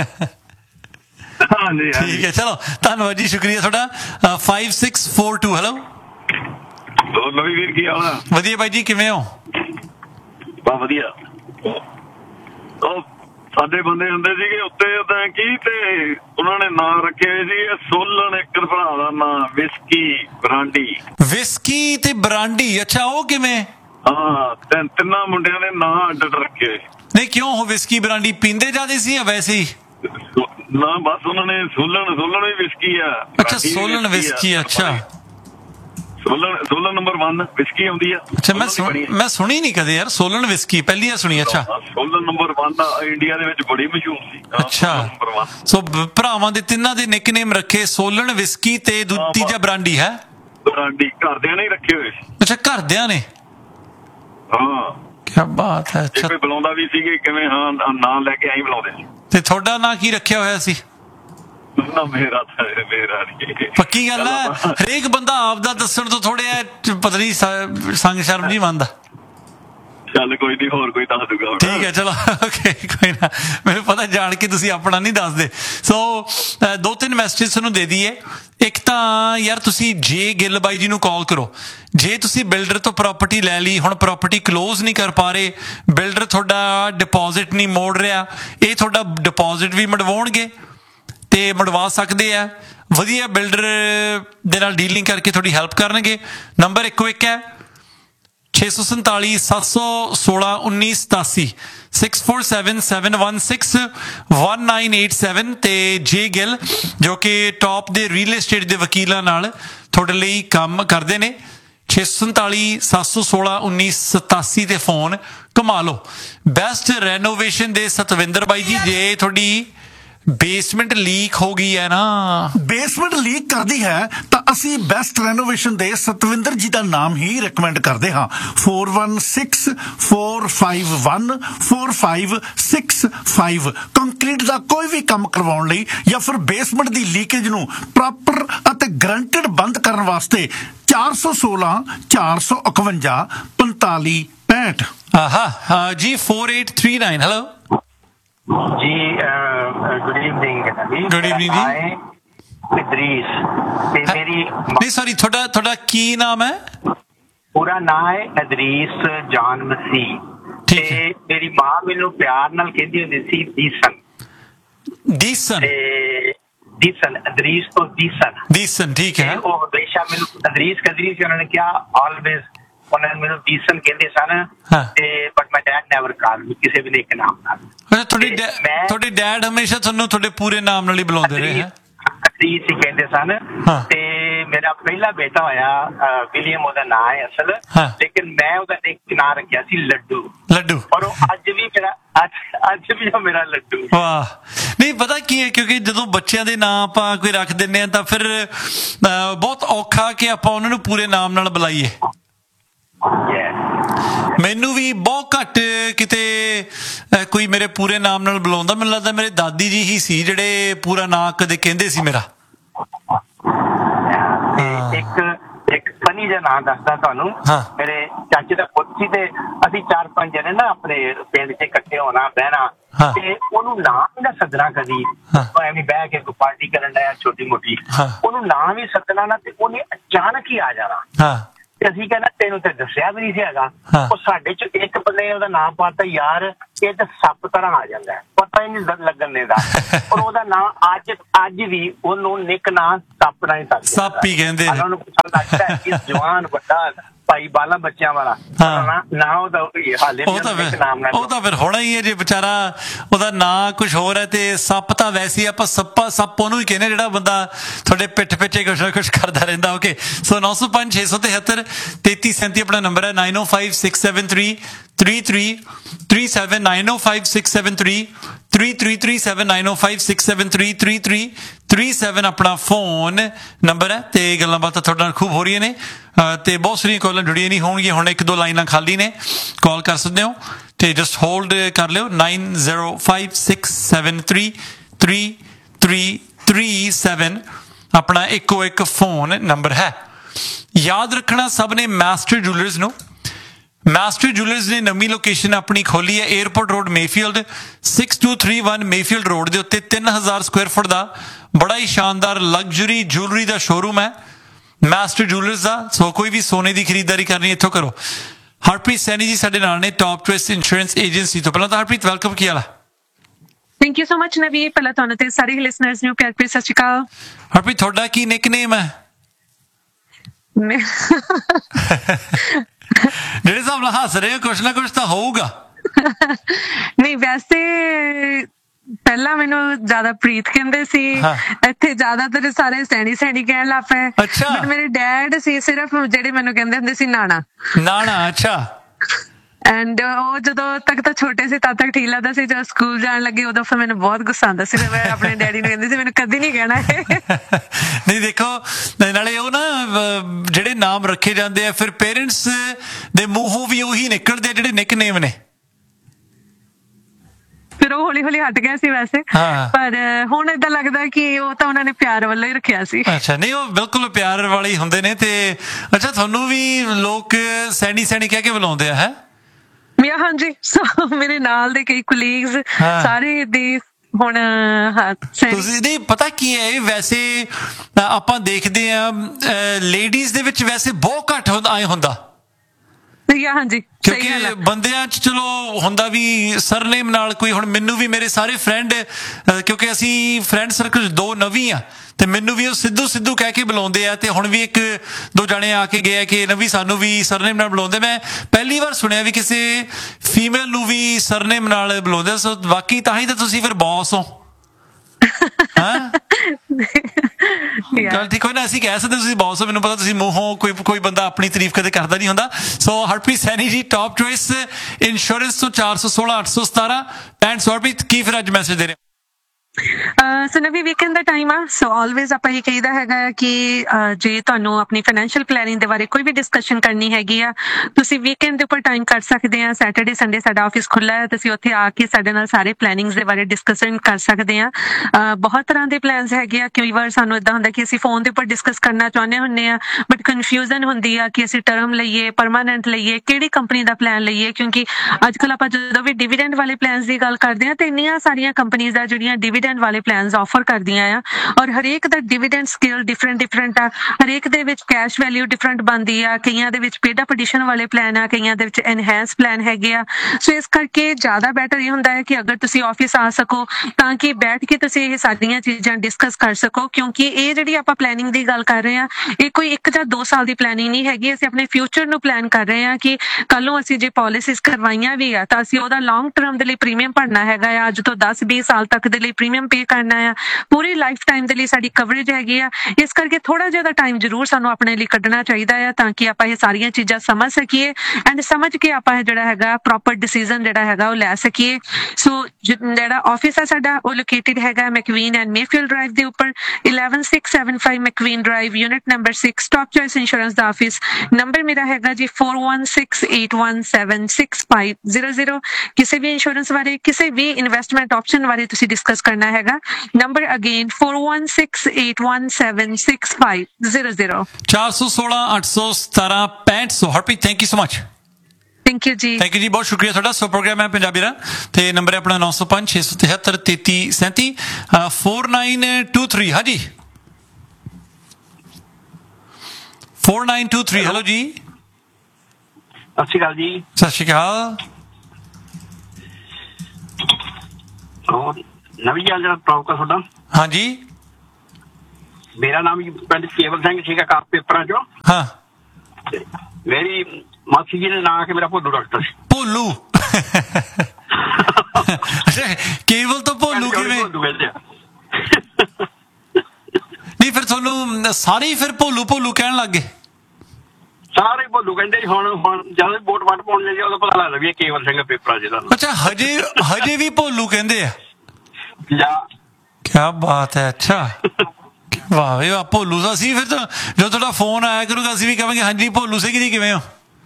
ਹਾਂਜੀ ਠੀਕ ਹੈ, ਚਲੋ ਧੰਨਵਾਦ ਜੀ, ਸ਼ੁਕਰੀਆ ਤੁਹਾਡਾ। 5642। ਹੈਲੋ ਨਵੀਂ ਵੀਰ, ਕੀ ਹਾਲ ਆ? ਵਧੀਆ ਬਾਈ ਜੀ, ਕਿਵੇਂ ਹੋ? ਬਹੁਤ ਵਧੀਆ। ਉਹ ਸਾਡੇ ਬੰਦੇ ਹੁੰਦੇ ਸੀਗੇ ਉੱਤੇ ਉਦਾਂ ਕੀ, ਤੇ ਉਹਨਾਂ ਨੇ ਨਾਂ ਰੱਖੇ ਸੀ ਸੋਲਨ, ਇੱਕ ਭਰਾ ਦਾ ਨਾਂ ਵਿਸਕੀ ਬਰਾਂਡੀ। ਵਿਸਕੀ ਤੇ ਬਰਾਂਡੀ, ਅੱਛਾ ਉਹ ਕਿਵੇਂ? ਹਾਂ ਤਿੰਨਾਂ ਮੁੰਡਿਆਂ ਦੇ ਨਾਂ ਅੱਡ ਰੱਖੇ। ਨਹੀਂ ਕਿਉਂ, ਉਹ ਵਿਸਕੀ ਬਰਾਂਡੀ ਪੀਂਦੇ ਜਾਂਦੇ ਸੀ ਜਾਂ ਵੈਸੇ ਹੀ? ਨਾ ਬਸ ਉਹਨਾਂ ਨੇ ਸੋਲਨ ਵੀ ਵਿਸਕੀ ਆ। ਅੱਛਾ ਸੋਲਨ ਵਿਸਕੀ, ਅੱਛਾ ਸੋਲਨ ਨੰਬਰ 1 ਵਿਸਕੀ ਆਉਂਦੀ ਆ। ਅੱਛਾ ਮੈਂ ਸੁਣੀ ਨਹੀਂ ਕਦੇ ਯਾਰ, ਸੋਲਨ ਵਿਸਕੀ ਪਹਿਲੀ ਵਾਰ ਸੁਣੀ। ਅੱਛਾ ਸੋਲਨ ਨੰਬਰ 1 ਇੰਡੀਆ ਦੇ ਵਿੱਚ ਬੜੀ ਮਸ਼ਹੂਰ ਸੀ। ਅੱਛਾ ਸੋ ਭਰਾਵਾਂ ਦੇ ਤਿੰਨਾਂ ਦੇ ਨਿਕਨੇਮ ਰੱਖੇ, ਸੋਲਨ, ਵਿਸਕੀ ਤੇ ਤੀਜਾ ਬਰਾਂਡੀ ਹੈ। ਬਰਾਂਡੀ ਘਰਦਿਆਂ ਨੇ ਰੱਖੇ ਹੋਏ ਸੀ। ਅੱਛਾ ਘਰਦਿਆਂ ਨੇ। ਹਾਂ ਕੀ ਬਾਤ ਹੈ। ਅੱਛਾ ਕੋਈ ਬੁਲਾਉਂਦਾ ਵੀ ਸੀਗੇ ਕਿਵੇਂ, ਹਾਂ ਨਾਂ ਲੈ ਕੇ ਐਂ ਬੁਲਾਉਂਦੇ ਸੀ। ਤੇ ਤੁਹਾਡਾ ਨਾਂ ਕੀ ਰੱਖਿਆ ਹੋਇਆ ਸੀ? ਨਾ ਮੇਰਾ ਨਹੀਂ ਪੱਕੀ ਗੱਲ ਹੈ, ਹਰੇਕ ਬੰਦਾ ਆਪ ਦਾ ਦੱਸਣ ਤੋਂ ਥੋੜ੍ਹਾ ਪਤਾ ਨਹੀਂ ਸੰਗ ਸ਼ਰਮ ਨਹੀਂ ਮੰਨਦਾ। ਚੱਲ ਕੋਈ ਨਹੀਂ, ਹੋਰ ਕੋਈ ਦੱਸ ਦੂਗਾ। ਠੀਕ ਹੈ ਚਲੋ, ਓਕੇ ਕੋਈ ਨਾ, ਮੈਨੂੰ ਪਤਾ ਜਾਣ ਕੇ ਤੁਸੀਂ ਆਪਣਾ ਨਹੀਂ ਦੱਸਦੇ। ਸੋ 2-3 ਮੈਸੇਜ ਤੁਹਾਨੂੰ ਦੇ ਦਈਏ। ਇੱਕ ਤਾਂ ਯਾਰ ਤੁਸੀਂ ਜੇ ਗਿੱਲ ਬਾਈ ਜੀ ਨੂੰ ਕਾਲ ਕਰੋ, ਜੇ ਤੁਸੀਂ ਬਿਲਡਰ ਤੋਂ ਪ੍ਰਾਪਰਟੀ ਲੈ ਲਈ, ਹੁਣ ਪ੍ਰਾਪਰਟੀ ਕਲੋਜ਼ ਨਹੀਂ ਕਰ ਪਾ ਰਹੇ, ਬਿਲਡਰ ਤੁਹਾਡਾ ਡਿਪੋਜ਼ਿਟ ਨਹੀਂ ਮੋੜ ਰਿਹਾ, ਇਹ ਤੁਹਾਡਾ ਡਿਪੋਜ਼ਿਟ ਵੀ ਮੜਵਾਉਣਗੇ ਤੇ ਮੜਵਾ ਸਕਦੇ ਆ। ਵਧੀਆ ਬਿਲਡਰ ਦੇ ਨਾਲ ਡੀਲਿੰਗ ਕਰਕੇ ਤੁਹਾਡੀ ਹੈਲਪ ਕਰਨਗੇ। ਨੰਬਰ ਇੱਕੋ ਇੱਕ ਹੈ 647 716 1987 6477161987 ਤੇ ਜੇ ਗਿੱਲ ਜੋ ਕਿ ਟੌਪ ਦੇ ਰੀਅਲ ਏਸਟੇਟ ਦੇ ਵਕੀਲਾਂ ਨਾਲ ਤੁਹਾਡੇ ਲਈ ਕੰਮ ਕਰਦੇ ਨੇ। 647 716 1987 ਤੇ ਫੋਨ ਘੁਮਾ ਲਓ। ਬੈਸਟ ਰੈਨੋਵੇਸ਼ਨ ਦੇ ਸਤਵਿੰਦਰ ਬਾਈ ਜੀ, ਜੇ ਤੁਹਾਡੀ ਬੇਸਮੈਂਟ ਲੀਕ ਹੋ ਗਈ ਹੈ ਨਾ, ਬੇਸਮੈਂਟ ਲੀਕ ਕਰਦੀ ਹੈ ਤਾਂ ਅਸੀਂ ਬੈਸਟ ਰੈਨੋਵੇਸ਼ਨ ਦੇ ਸਤਵਿੰਦਰ ਜੀ ਦਾ ਨਾਮ ਹੀ ਰეკਮੈਂਡ ਕਰਦੇ ਹਾਂ। 4164514565 ਕੰਕਰੀਟ ਦਾ ਕੋਈ ਵੀ ਕੰਮ ਕਰਵਾਉਣ ਲਈ ਜਾਂ ਫਿਰ ਬੇਸਮੈਂਟ ਦੀ ਲੀਕੇਜ ਨੂੰ ਪ੍ਰੋਪਰ ਅਤੇ ਗਰੰਟਡ ਬੰਦ ਕਰਨ ਵਾਸਤੇ 416 451 4565। ਆਹਾ ਜੀ 4839। ਹੈਲੋ ਜੀ, ਗੁੱਡ ਈਵਨਿੰਗ ਜੀ। ਗੁੱਡ ਈਵਨਿੰਗ ਜੀ। ਇਦਰੀਸ ਤੇ ਮੇਰੀ ਨਹੀਂ ਸੌਰੀ, ਤੁਹਾਡਾ ਕੀ ਨਾਮ ਹੈ? ਪੂਰਾ ਨਾਮ ਹੈ ਇਦਰੀਸ ਜਾਨ ਮਸੀਹ। ਠੀਕ ਤੇ ਹੈ। ਮੇਰੀ ਮਾਂ ਮੈਨੂੰ ਪਿਆਰ ਨਾਲ ਕਹਿੰਦੀ ਹੁੰਦੀ ਸੀ ਦੀਸਨ। ਦੀਸਨ ਇਦਰੀਸ ਤੋਂ ਦੀਸਨ। ਠੀਕ ਹੈ। ਉਹ ਹਮੇਸ਼ਾ ਮੈਨੂੰ ਇਦਰੀਸ ਉਹਨਾਂ ਨੇ ਕਿਹਾ, ਆਲਵੇਜ਼ ਉਹਨਾਂ ਨੇ ਮੈਨੂੰ ਦੀਸਨ ਕਹਿੰਦੇ ਸਨ। ਤੇ ਬਟ ਮਾਈ ਡੈਡ ਨੈਵਰ ਕਾਲ ਮੀ ਕਿਸੇ ਵੀ ਇੱਕ ਨਾਮ ਨਾਲ। ਤੁਹਾਡੇ ਡੈਡ ਹਮੇਸ਼ਾ ਤੁਹਾਨੂੰ ਤੁਹਾਡੇ ਪੂਰੇ ਨਾਮ ਨਾਲ ਹੀ ਬੁਲਾਉਂਦੇ ਰਹੇ ਹੈ? ਅਦੀਸ ਹੀ ਕਹਿੰਦੇ ਸਨ। ਤੇ ਮੇਰਾ ਪਹਿਲਾ ਬੇਟਾ ਹੋਇਆ ਵਿਲੀਅਮ, ਉਹਦਾ ਨਾਂ ਹੈ ਅਸਲ, ਲੇਕਿਨ ਮੈਂ ਉਹਦਾ ਇੱਕ ਨਾਂ ਰੱਖਿਆ ਸੀ ਲੱਡੂ। ਔਰ ਉਹ ਅੱਜ ਵੀ ਮੇਰਾ ਲੱਡੂ। ਵਾਹ। ਨਹੀਂ ਪਤਾ ਕੀ ਹੈ, ਕਿਉਂਕਿ ਜਦੋਂ ਬੱਚਿਆਂ ਦੇ ਨਾਂ ਆਪਾਂ ਕੋਈ ਰੱਖ ਦਿੰਦੇ ਆ ਤਾਂ ਫਿਰ ਬਹੁਤ ਔਖਾ ਕਿ ਆਪਾਂ ਉਹਨਾਂ ਨੂੰ ਪੂਰੇ ਨਾਮ ਨਾਲ ਬੁਲਾਈਏ। ਮੈਨੂੰ ਵੀ ਬਹੁਤ ਘੱਟ ਕਿਤੇ ਕੋਈ ਮੇਰੇ ਪੂਰੇ ਨਾਮ ਨਾਲ ਬੁਲਾਉਂਦਾ। ਮੈਨੂੰ ਲੱਗਦਾ ਮੇਰੇ ਦਾਦੀ ਜੀ ਹੀ ਸੀ ਜਿਹੜੇ ਪੂਰਾ ਨਾਂ ਕਦੇ ਕਹਿੰਦੇ ਸੀ ਮੇਰਾ। ਇੱਕ ਫਨੀ ਜਿਹਾ ਨਾਂ ਦੱਸਦਾ ਤੁਹਾਨੂੰ। ਮੇਰੇ ਚਾਚੇ ਦਾ ਪੁੱਤ ਸੀ ਤੇ ਅਸੀਂ 4-5 ਜਣੇ ਨਾ ਆਪਣੇ ਪਿੰਡ 'ਚ ਇਕੱਠੇ ਹੋਣਾ, ਬਹਿਣਾ, ਤੇ ਉਹਨੂੰ ਨਾਂ ਵੀ ਨਾ ਸੱਦਣਾ ਕਦੀ, ਐਵੇਂ ਬਹਿ ਕੇ ਕੋਈ ਪਾਰਟੀ ਕਰਨ ਡਿਆ ਛੋਟੀ ਮੋਟੀ, ਉਹਨੂੰ ਨਾਂ ਵੀ ਸੱਦਣਾ ਨਾ ਤੇ ਉਹਨੇ ਅਚਾਨਕ ਹੀ ਆ ਜਾਣਾ। ਤੇ ਅਸੀਂ ਕਹਿੰਦਾ ਤੈਨੂੰ ਤੇ ਦੱਸਿਆ ਵੀ ਨਹੀਂ ਸੀ ਹੈਗਾ। ਉਹ ਸਾਡੇ ਚ ਇੱਕ ਬੰਦੇ ਉਹਦਾ ਨਾਮ ਪਾਤਾ, ਯਾਰ ਇਹ ਤਾਂ ਸੱਪ ਤਰ੍ਹਾਂ ਆ ਜਾਂਦਾ, ਪਤਾ ਹੀ ਨਹੀਂ ਲੱਗਣ ਦਿੰਦਾ। ਔਰ ਉਹਦਾ ਨਾਂ ਅੱਜ ਵੀ ਉਹਨੂੰ ਨਿੱਕ ਨਾਂ ਸੱਪ ਨਾਲ ਹੀ ਸੱਪ ਹੀ ਕਹਿੰਦੇ ਉਹਨੂੰ ਪਤਾ ਲੱਗਦਾ ਕਿ ਜਵਾਨ ਵੱਡਾ ਭਾਈ ਬਾਲਾ ਬੱਚਿਆਂ ਵਾਲਾ ਨਾ ਉਹਦਾ ਹਾਲੇ ਉਹ ਤਾਂ ਫਿਰ ਹੋਣਾ ਹੀ ਹੈ। ਜੇ ਵਿਚਾਰਾ ਉਹਦਾ ਨਾਂ ਕੁਛ ਹੋਰ ਹੈ ਤੇ ਸੱਪ ਤਾਂ ਵੈਸੇ ਹੀ ਆਪਾਂ ਸੱਪ ਉਹਨੂੰ ਹੀ ਕਹਿੰਦੇ ਜਿਹੜਾ ਬੰਦਾ ਤੁਹਾਡੇ ਪਿੱਠ ਪਿੱਛੇ ਕੁਛ ਨਾ ਕੁਛ ਕਰਦਾ ਰਹਿੰਦਾ। ਓਕੇ, ਸੋ 905 673 3337 ਆਪਣਾ ਨੰਬਰ ਹੈ। 9056733337 9056733337 9056733337 ਆਪਣਾ ਫੋਨ ਨੰਬਰ ਹੈ। ਤੇ ਗੱਲਾਂ ਬਾਤਾਂ ਤੁਹਾਡੇ ਨਾਲ ਖੂਬ ਹੋ ਰਹੀਆਂ ਨੇ ਤੇ ਬਹੁਤ ਸਾਰੀਆਂ ਕਾਲਾਂ ਜੁੜੀਆਂ ਨਹੀਂ ਹੋਣਗੀਆਂ। ਹੁਣ 1-2 ਲਾਈਨਾਂ ਖਾਲੀ ਨੇ, ਕਾਲ ਕਰ ਸਕਦੇ ਹੋ ਤੇ ਜਸਟ ਹੋਲਡ ਕਰ ਲਿਓ। 9056733337 ਆਪਣਾ ਇੱਕੋ ਇੱਕ ਫੋਨ ਨੰਬਰ ਹੈ। ਯਾਦ ਰੱਖਣਾ ਸਭ ਨੇ ਮਾਸਟਰ ਜੂਲਰਸ ਨੂੰ। ਮਾਸਟਰ ਜੂਲਰਸ ਨੇ ਨਵੀਂ ਲੋਕੇਸ਼ਨ ਆਪਣੀ ਖੋਲੀ ਹੈ, airport road Mayfield, 6231 Mayfield road ਦੇ ਉੱਤੇ 3000 ਸਕੁਆਇਰ ਫੁੱਟ ਦਾ ਬੜਾ ਹੀ ਸ਼ਾਨਦਾਰ ਲਗਜ਼ਰੀ ਜੂਲਰੀ ਦਾ ਸ਼ੋਰੂਮ ਹੈ ਮਾਸਟਰ ਜੂਲਰਸ ਦਾ। ਸੋ ਕੋਈ ਵੀ ਸੋਨੇ ਦੀ ਖਰੀਦਦਾਰੀ ਕਰਨੀ ਇੱਥੋਂ ਕਰੋ। ਹਰਪ੍ਰੀਤ ਸੈਣੀ ਜੀ ਸਾਡੇ ਨਾਲ ਨੇ ਟੌਪ ਟਵਿਸਟ ਇੰਸ਼ੋਰੈਂਸ ਏਜੰਸੀ ਤੋਂ। ਪਹਿਲਾਂ ਤਾਂ ਹਰਪ੍ਰੀਤ ਵੈਲਕਮ, ਕੀ ਹਾਲ ਹੈ? ਥੈਂਕ ਯੂ ਸੋ ਮਚ ਨਵੀ। ਪਹਿਲਾਂ ਤੁਹਾਨੂੰ ਤੇ ਸਾਰੇ ਲਿਸਨਰਸ ਨੂੰ ਪਿਆਰ ਭਰੀ ਸਤਿ ਸ਼੍ਰੀ ਅਕਾਲ। ਹਰਪ੍ਰੀਤ ਤੁਹਾਡਾ ਕੀ ਨਿਕਨੇਮ ਹੈ? ਜਿਹੜੇ ਹਿਸਾਬ ਨਾਲ ਹੱਸ ਰਹੇ ਹੋ ਕੁਛ ਨਾ ਕੁਛ ਤਾਂ ਹੋਊਗਾ। ਨਹੀਂ ਵੈਸੇ ਪਹਿਲਾਂ ਮੈਨੂੰ ਜ਼ਿਆਦਾ ਪ੍ਰੀਤ ਕਹਿੰਦੇ ਸੀ, ਇੱਥੇ ਜ਼ਿਆਦਾਤਰ ਸਾਰੇ ਸੈਣੀ ਕਹਿਣ ਲੱਗ ਪਏ। ਬਟ ਮੇਰੇ ਡੈਡ ਸੀ ਸਿਰਫ ਜਿਹੜੇ ਮੈਨੂੰ ਕਹਿੰਦੇ ਹੁੰਦੇ ਸੀ ਨਾਣਾ। ਅੱਛਾ। ਐਂਡ ਉਹ ਜਦੋਂ ਤੱਕ ਤਾਂ ਛੋਟੇ ਸੀ ਤਦ ਤੱਕ ਠੀਕ ਲੱਗਦਾ ਸੀ, ਜਦੋਂ ਸਕੂਲ ਜਾਣ ਲੱਗੇ ਉਦੋਂ ਫਿਰ ਮੈਨੂੰ ਬਹੁਤ ਗੁੱਸਾ ਆਉਂਦਾ ਸੀ। ਮੈਂ ਆਪਣੇ ਡੈਡੀ ਨੂੰ ਕਹਿੰਦੀ ਸੀ ਮੈਨੂੰ ਕਦੀ ਨਹੀਂ ਕਹਿਣਾ ਇਹ। ਨਹੀਂ ਦੇਖੋ, ਨਾਲੇ ਉਹ ਨਾ ਜਿਹੜੇ ਨਾਮ ਰੱਖੇ ਜਾਂਦੇ ਆ ਫਿਰ ਪੇਰੈਂਟਸ ਦੇ ਮੂੰਹੋਂ ਵੀ ਉਹੀ ਨਿਕਲਦੇ ਆ ਜਿਹੜੇ ਨਿਕਨੇਮ ਨੇ। ਫਿਰ ਉਹ ਹੌਲੀ ਹੌਲੀ ਹਟ ਗਿਆ ਸੀ ਵੈਸੇ, ਪਰ ਹੁਣ ਏਦਾਂ ਲੱਗਦਾ ਕਿ ਉਹ ਤਾਂ ਉਹਨਾਂ ਨੇ ਪਿਆਰ ਵੱਲੋਂ ਹੀ ਰੱਖਿਆ ਸੀ। ਅੱਛਾ, ਨਹੀਂ ਉਹ ਬਿਲਕੁਲ ਪਿਆਰ ਵਾਲੇ ਹੀ ਹੁੰਦੇ ਨੇ। ਤੇ ਅੱਛਾ, ਤੁਹਾਨੂੰ ਵੀ ਲੋਕ ਸੈਣੀ ਸੈਣੀ ਕਹਿ ਕੇ ਬੁਲਾਉਂਦੇ ਆ ਹੈ? ਹਾਂਜੀ, ਮੇਰੇ ਨਾਲ ਦੇ ਕਈ ਕੁਲੀਗਸ ਸਾਰੇ ਦੀ ਹੁਣ ਤੁਸੀਂ ਨਹੀਂ ਪਤਾ ਕੀ ਹੈ, ਵੈਸੇ ਆਪਾਂ ਦੇਖਦੇ ਆ ਲੇਡੀਜ਼ ਦੇ ਵਿੱਚ ਵੈਸੇ ਬਹੁਤ ਘੱਟ ਆਏ ਹੁੰਦਾ। ਹਾਂਜੀ, ਕਿਉਂਕਿ ਬੰਦਿਆਂ 'ਚ ਚਲੋ ਹੁੰਦਾ ਵੀ ਸਰਨੇਮ ਨਾਲ ਕੋਈ, ਹੁਣ ਮੈਨੂੰ ਵੀ ਮੇਰੇ ਸਾਰੇ ਫਰੈਂਡ, ਕਿਉਂਕਿ ਅਸੀਂ ਫਰੈਂਡ ਸਰਕਲ 2 ਨਵੀਂ ਆ, ਤੇ ਮੈਨੂੰ ਵੀ ਉਹ ਸਿੱਧੂ ਸਿੱਧੂ ਕਹਿ ਕੇ ਬੁਲਾਉਂਦੇ ਆ। ਤੇ ਹੁਣ ਵੀ 1-2 ਜਾਣੇ ਆ ਕੇ ਗਏ ਕਿ ਨਵੀਂ ਸਾਨੂੰ ਵੀ ਸਰਨੇਮ ਨਾਲ ਬੁਲਾਉਂਦੇ। ਮੈਂ ਪਹਿਲੀ ਵਾਰ ਸੁਣਿਆ ਵੀ ਕਿਸੇ ਫੀਮੇਲ ਨੂੰ ਵੀ ਸਰਨੇਮ ਨਾਲ ਬੁਲਾਉਂਦੇ। ਸੋ ਬਾਕੀ ਤਾਂ ਹੀ ਤਾਂ ਤੁਸੀਂ ਫਿਰ ਬੌਸ ਹੋ। ਗੱਲ ਠੀਕ ਹੋਈ ਨਾ, ਅਸੀਂ ਕਹਿ ਸਕਦੇ ਤੁਸੀਂ ਬੌਸ ਹੋ, ਮੈਨੂੰ ਪਤਾ ਤੁਸੀਂ ਮੂੰਹੋਂ ਕੋਈ ਬੰਦਾ ਆਪਣੀ ਤਾਰੀਫ ਕਦੇ ਕਰਦਾ ਨਹੀਂ ਹੁੰਦਾ। ਸੋ ਹਰਪ੍ਰੀਤ ਸੈਣੀ ਜੀ, ਟੌਪ ਚੋਇਸ ਇੰਸ਼ੋਰੈਂਸ ਤੋਂ 416 817 65। ਹਰਪ੍ਰੀਤ, ਕੀ ਫਿਰ ਅੱਜ ਮੈਸੇਜ ਦੇ ਰਹੇ? ਸੋ ਨਵੀਂ ਵੀਕਐਂਡ ਦਾ ਟਾਈਮ ਆ, ਸੋ ਆਲਵੇਜ਼ ਆਪਾਂ ਇਹ ਕਹੀਦਾ ਹੈਗਾ ਕਿ ਜੇ ਤੁਹਾਨੂੰ ਆਪਣੀ ਫਾਈਨੈਂਸ਼ੀਅਲ ਪਲੈਨਿੰਗ ਦੇ ਬਾਰੇ ਕੋਈ ਵੀ ਡਿਸਕਸ਼ਨ ਕਰਨੀ ਹੈਗੀ ਆ, ਤੁਸੀਂ ਵੀਕਐਂਡ ਦੇ ਉੱਪਰ ਟਾਈਮ ਕੱਢ ਸਕਦੇ ਆ। ਸੈਟਰਡੇ ਸੰਡੇ ਸਾਡਾ ਆਫਿਸ ਖੁੱਲ੍ਹਾ ਹੈ, ਤੁਸੀਂ ਉੱਥੇ ਆ ਕੇ ਸਾਡੇ ਨਾਲ ਸਾਰੇ ਪਲੈਨਿੰਗਸ ਦੇ ਬਾਰੇ ਡਿਸਕਸ਼ਨ ਕਰ ਸਕਦੇ ਆ। ਬਹੁਤ ਤਰ੍ਹਾਂ ਦੇ ਪਲਾਨਸ ਹੈਗੇ ਆ। ਕਈ ਵਾਰ ਸਾਨੂੰ ਇਦਾਂ ਹੁੰਦਾ ਕਿ ਅਸੀਂ ਫੋਨ ਦੇ ਉੱਪਰ ਡਿਸਕਸ ਕਰਨਾ ਚਾਹੁੰਦੇ ਹੁੰਦੇ ਆ, ਬਟ ਕਨਫਿਊਜ਼ਨ ਹੁੰਦੀ ਆ ਕਿ ਅਸੀਂ ਟਰਮ ਲਈਏ, ਪਰਮਾਨੈਂਟ ਲਈਏ, ਕਿਹੜੀ ਕੰਪਨੀ ਦਾ ਪਲਾਨ ਲਈਏ। ਕਿਉਂਕਿ ਅੱਜ ਕੱਲ੍ਹ ਆਪਾਂ ਜਦੋਂ ਵੀ ਡਿਵੀਡੈਂਡ ਵਾਲੇ ਪਲਾਨਸ ਦੀ ਗੱਲ ਕਰਦੇ ਆ, ਤੇ ਇੰਨੀਆਂ ਸਾਰੀਆਂ ਕੰਪਨੀਜ਼ ਆ ਜਿਹੜੀਆਂ ਡਿਵੀਡੈਂਡ ਵਾਲੇ ਪਲਾਨਸ ਆਫਰ ਕਰਦੀਆਂ ਆ, ਔਰ ਹਰੇਕ ਦਾ ਡਿਵੀਡੈਂਡ ਸਕੇਲ ਡਿਫਰੈਂਟ ਆ। ਹਰੇਕ ਦੇ ਵਿੱਚ ਕੈਸ਼ ਵੈਲਿਊ ਡਿਫਰੈਂਟ ਬਣਦੀ ਆ। ਕਈਆਂ ਦੇ ਵਿੱਚ ਪੇਡ ਅਪ ਐਡੀਸ਼ਨ ਵਾਲੇ ਪਲਾਨ ਆ, ਕਈਆਂ ਦੇ ਵਿੱਚ ਐਨਹਾਂਸ ਪਲਾਨ ਹੈਗੇ ਆ। ਸੋ ਇਸ ਕਰਕੇ ਜ਼ਿਆਦਾ ਬੈਟਰ ਇਹ ਹੁੰਦਾ ਹੈ ਕਿ ਅਗਰ ਤੁਸੀਂ ਆਫਿਸ ਆ ਸਕੋ ਤਾਂ ਕਿ ਬੈਠ ਕੇ ਤੁਸੀਂ ਇਹ ਸਾਰੀਆਂ ਚੀਜ਼ਾਂ ਡਿਸਕਸ ਕਰ ਸਕੋ। ਕਿਉਂਕਿ ਇਹ ਜਿਹੜੀ ਆਪਾਂ ਪਲੈਨਿੰਗ ਦੀ ਗੱਲ ਕਰ ਰਹੇ ਆ, ਇਹ ਕੋਈ 1 ਜਾਂ 2 ਸਾਲ ਦੀ ਪਲੈਨਿੰਗ ਨਹੀਂ ਹੈਗੀ। ਅਸੀਂ ਆਪਣੇ ਫਿਊਚਰ ਨੂੰ ਪਲਾਨ ਕਰ ਰਹੇ ਆ ਕਿ ਕੱਲ ਨੂੰ ਅਸੀਂ ਜੇ ਪਾਲਿਸੀਜ਼ ਕਰਵਾਈਆਂ ਵੀ ਆ ਤਾਂ ਅਸੀਂ ਉਹਦਾ ਲੌਂਗ ਟਰਮ ਦੇ ਲਈ ਪ੍ਰੀਮੀਅਮ ਭਰਨਾ ਹੈਗਾ ਆ। ਅੱਜ ਤੋਂ 10-20 ਸਾਲ ਤੱਕ ਦੇ ਲਈ ਪ੍ਰੀਮੀਅਮ ਪੇ ਕਰਨਾ ਆ। ਪੂਰੀ ਲਾਈਫ ਟਾਈਮ ਦੇ ਲਈ ਸਾਡੀ ਕਵਰੇਜ ਹੈਗੀ ਆ। ਇਸ ਕਰਕੇ ਥੋੜਾ ਜਿਹਾ ਟਾਈਮ ਜ਼ਰੂਰ ਸਾਨੂੰ ਆਪਣੇ ਲਈ ਕੱਢਣਾ ਚਾਹੀਦਾ ਆ ਤਾਂ ਕਿ ਆਪਾਂ ਇਹ ਸਾਰੀਆਂ ਚੀਜ਼ਾਂ ਸਮਝ ਸਕੀਏ ਐਂਡ ਸਮਝ ਕੇ ਆਪਾਂ ਜਿਹੜਾ ਹੈਗਾ ਪ੍ਰੋਪਰ ਡਿਸੀਜਨ ਜਿਹੜਾ ਹੈਗਾ ਉਹ ਲੈ ਸਕੀਏ। ਸੋ ਜਿਹੜਾ ਆਫਿਸ ਆ ਸਾਡਾ ਉਹ ਲੋਕੇਟਡ ਹੈਗਾ ਮੈਕਵੀਨ ਐਂਡ ਮੇਫੀਲਡ ਡਰਾਈਵ ਦੇ ਉੱਪਰ, 11675 ਮੈਕਵੀਨ drive, unit number 6, top choice insurance ਦਾ ਆਫਿਸ। ਨੰਬਰ ਮੇਰਾ ਹੈਗਾ ਜੀ 4168176500। ਕਿਸੇ ਵੀ ਇੰਸ਼ੋਰੈਂਸ ਬਾਰੇ, ਕਿਸੇ ਵੀ ਇਨਵੈਸਟਮੈਂਟ ਆਪਸ਼ਨ ਬਾਰੇ ਤੁਸੀਂ ਡਿਸਕਸ ਕਰਨਾ ਹੈਗਾ, number again 4168176500। 416 817 6500। Harpreet, thank you so much. Thank you ਜੀ। ਥੈਂਕ ਯੂ ਜੀ, ਬਹੁਤ ਸ਼ੁਕਰੀਆ ਤੁਹਾਡਾ। ਸੋ ਪ੍ਰੋਗਰਾਮ ਹੈ ਪੰਜਾਬੀ ਰਾ, ਤੇ ਨੰਬਰ ਹੈ ਆਪਣਾ 905 673 3337 4923। ਹਾਂਜੀ, 4923। ਹੈਲੋ ਜੀ, ਸਤਿ ਸ਼੍ਰੀ ਅਕਾਲ ਜੀ। ਸਤਿ ਸ਼੍ਰੀ ਅਕਾਲ। ਨਵੀਂ ਗੱਲ ਜਿਹੜਾ ਟੌਪ ਆ ਤੁਹਾਡਾ? ਹਾਂਜੀ, ਮੇਰਾ ਨਾਮ ਪਿੰਡ ਕੇਵਲ ਸਿੰਘ ਸੀਗਾ, ਕਾਪ ਪੇਪਰਾਂ ਚੋਂ। ਹਾਂ, ਮੇਰੀ ਮਾਸੀ ਜੀ ਨੇ ਨਾਂ ਕਿ ਮੇਰਾ ਭੋਲੂ ਡਾਕਟਰ ਸੀ। ਭੋਲੂ? ਕੇਵਲ ਤੋਂ ਭੋਲੂ ਕਿਵੇਂ? ਨਹੀਂ, ਫਿਰ ਤੁਹਾਨੂੰ ਸਾਰੇ ਫਿਰ ਭੋਲੂ ਭੋਲੂ ਕਹਿਣ ਲੱਗ ਗਏ? ਸਾਰੇ ਭੋਲੂ ਕਹਿੰਦੇ। ਹੁਣ ਜਦੋਂ ਵੋਟ ਵਾਟ ਪਾਉਣ ਲਈ ਉਦੋਂ ਪਤਾ ਲੱਗਦਾ ਵੀ ਇਹ ਕੇਵਲ ਸਿੰਘ ਪੇਪਰਾਂ ਚ। ਅੱਛਾ, ਹਜੇ ਵੀ ਭੋਲੂ ਕਹਿੰਦੇ ਆ? ਕਿਆ ਬਾਤ ਹੈ। ਅੱਛਾ, ਵਾਹ ਵੇ ਵਾਹ, ਭੋਲੂ ਦਾ ਸੀ। ਫਿਰ ਤਾਂ ਜਦੋਂ ਤੁਹਾਡਾ ਫੋਨ ਆਇਆ ਕਰੂਗਾ ਅਸੀਂ ਵੀ ਕਹਾਂਗੇ ਹਾਂਜੀ ਭੋਲੂ ਸਿੰਘ ਜੀ ਕਿਵੇਂ ਹੋ।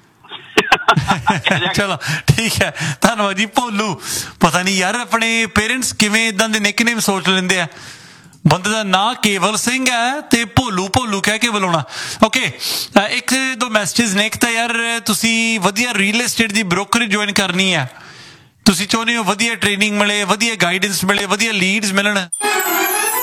ਚਲੋ ਠੀਕ ਹੈ, ਧੰਨਵਾਦ ਜੀ। ਭੋਲੂ, ਪਤਾ ਨਹੀਂ ਯਾਰ ਆਪਣੇ ਪੇਰੈਂਟਸ ਕਿਵੇਂ ਇਦਾਂ ਦੇ ਨਿਕਨੇਮ ਸੋਚ ਲੈਂਦੇ ਆ। ਬੰਦੇ ਦਾ ਨਾਂ ਕੇਵਲ ਸਿੰਘ ਹੈ ਤੇ ਭੋਲੂ ਭੋਲੂ ਕਹਿ ਕੇ ਬੁਲਾਉਣਾ। ਓਕੇ, 1-2 ਮੈਸੇजेस ਨੇ। ਇੱਕ ਤਾਂ ਯਾਰ ਤੁਸੀਂ ਵਧੀਆ ਰੀਅਲ ਏਸਟੇਟ ਦੀ ਬ੍ਰੋਕਰੇਜ ਜੁਆਇਨ ਕਰਨੀ ਹੈ, ਤੁਸੀਂ ਚਾਹੁੰਦੇ ਹੋ ਵਧੀਆ ਟ੍ਰੇਨਿੰਗ ਮਿਲੇ, ਵਧੀਆ ਗਾਈਡੈਂਸ ਮਿਲੇ, ਵਧੀਆ ਲੀਡਸ ਮਿਲਣ,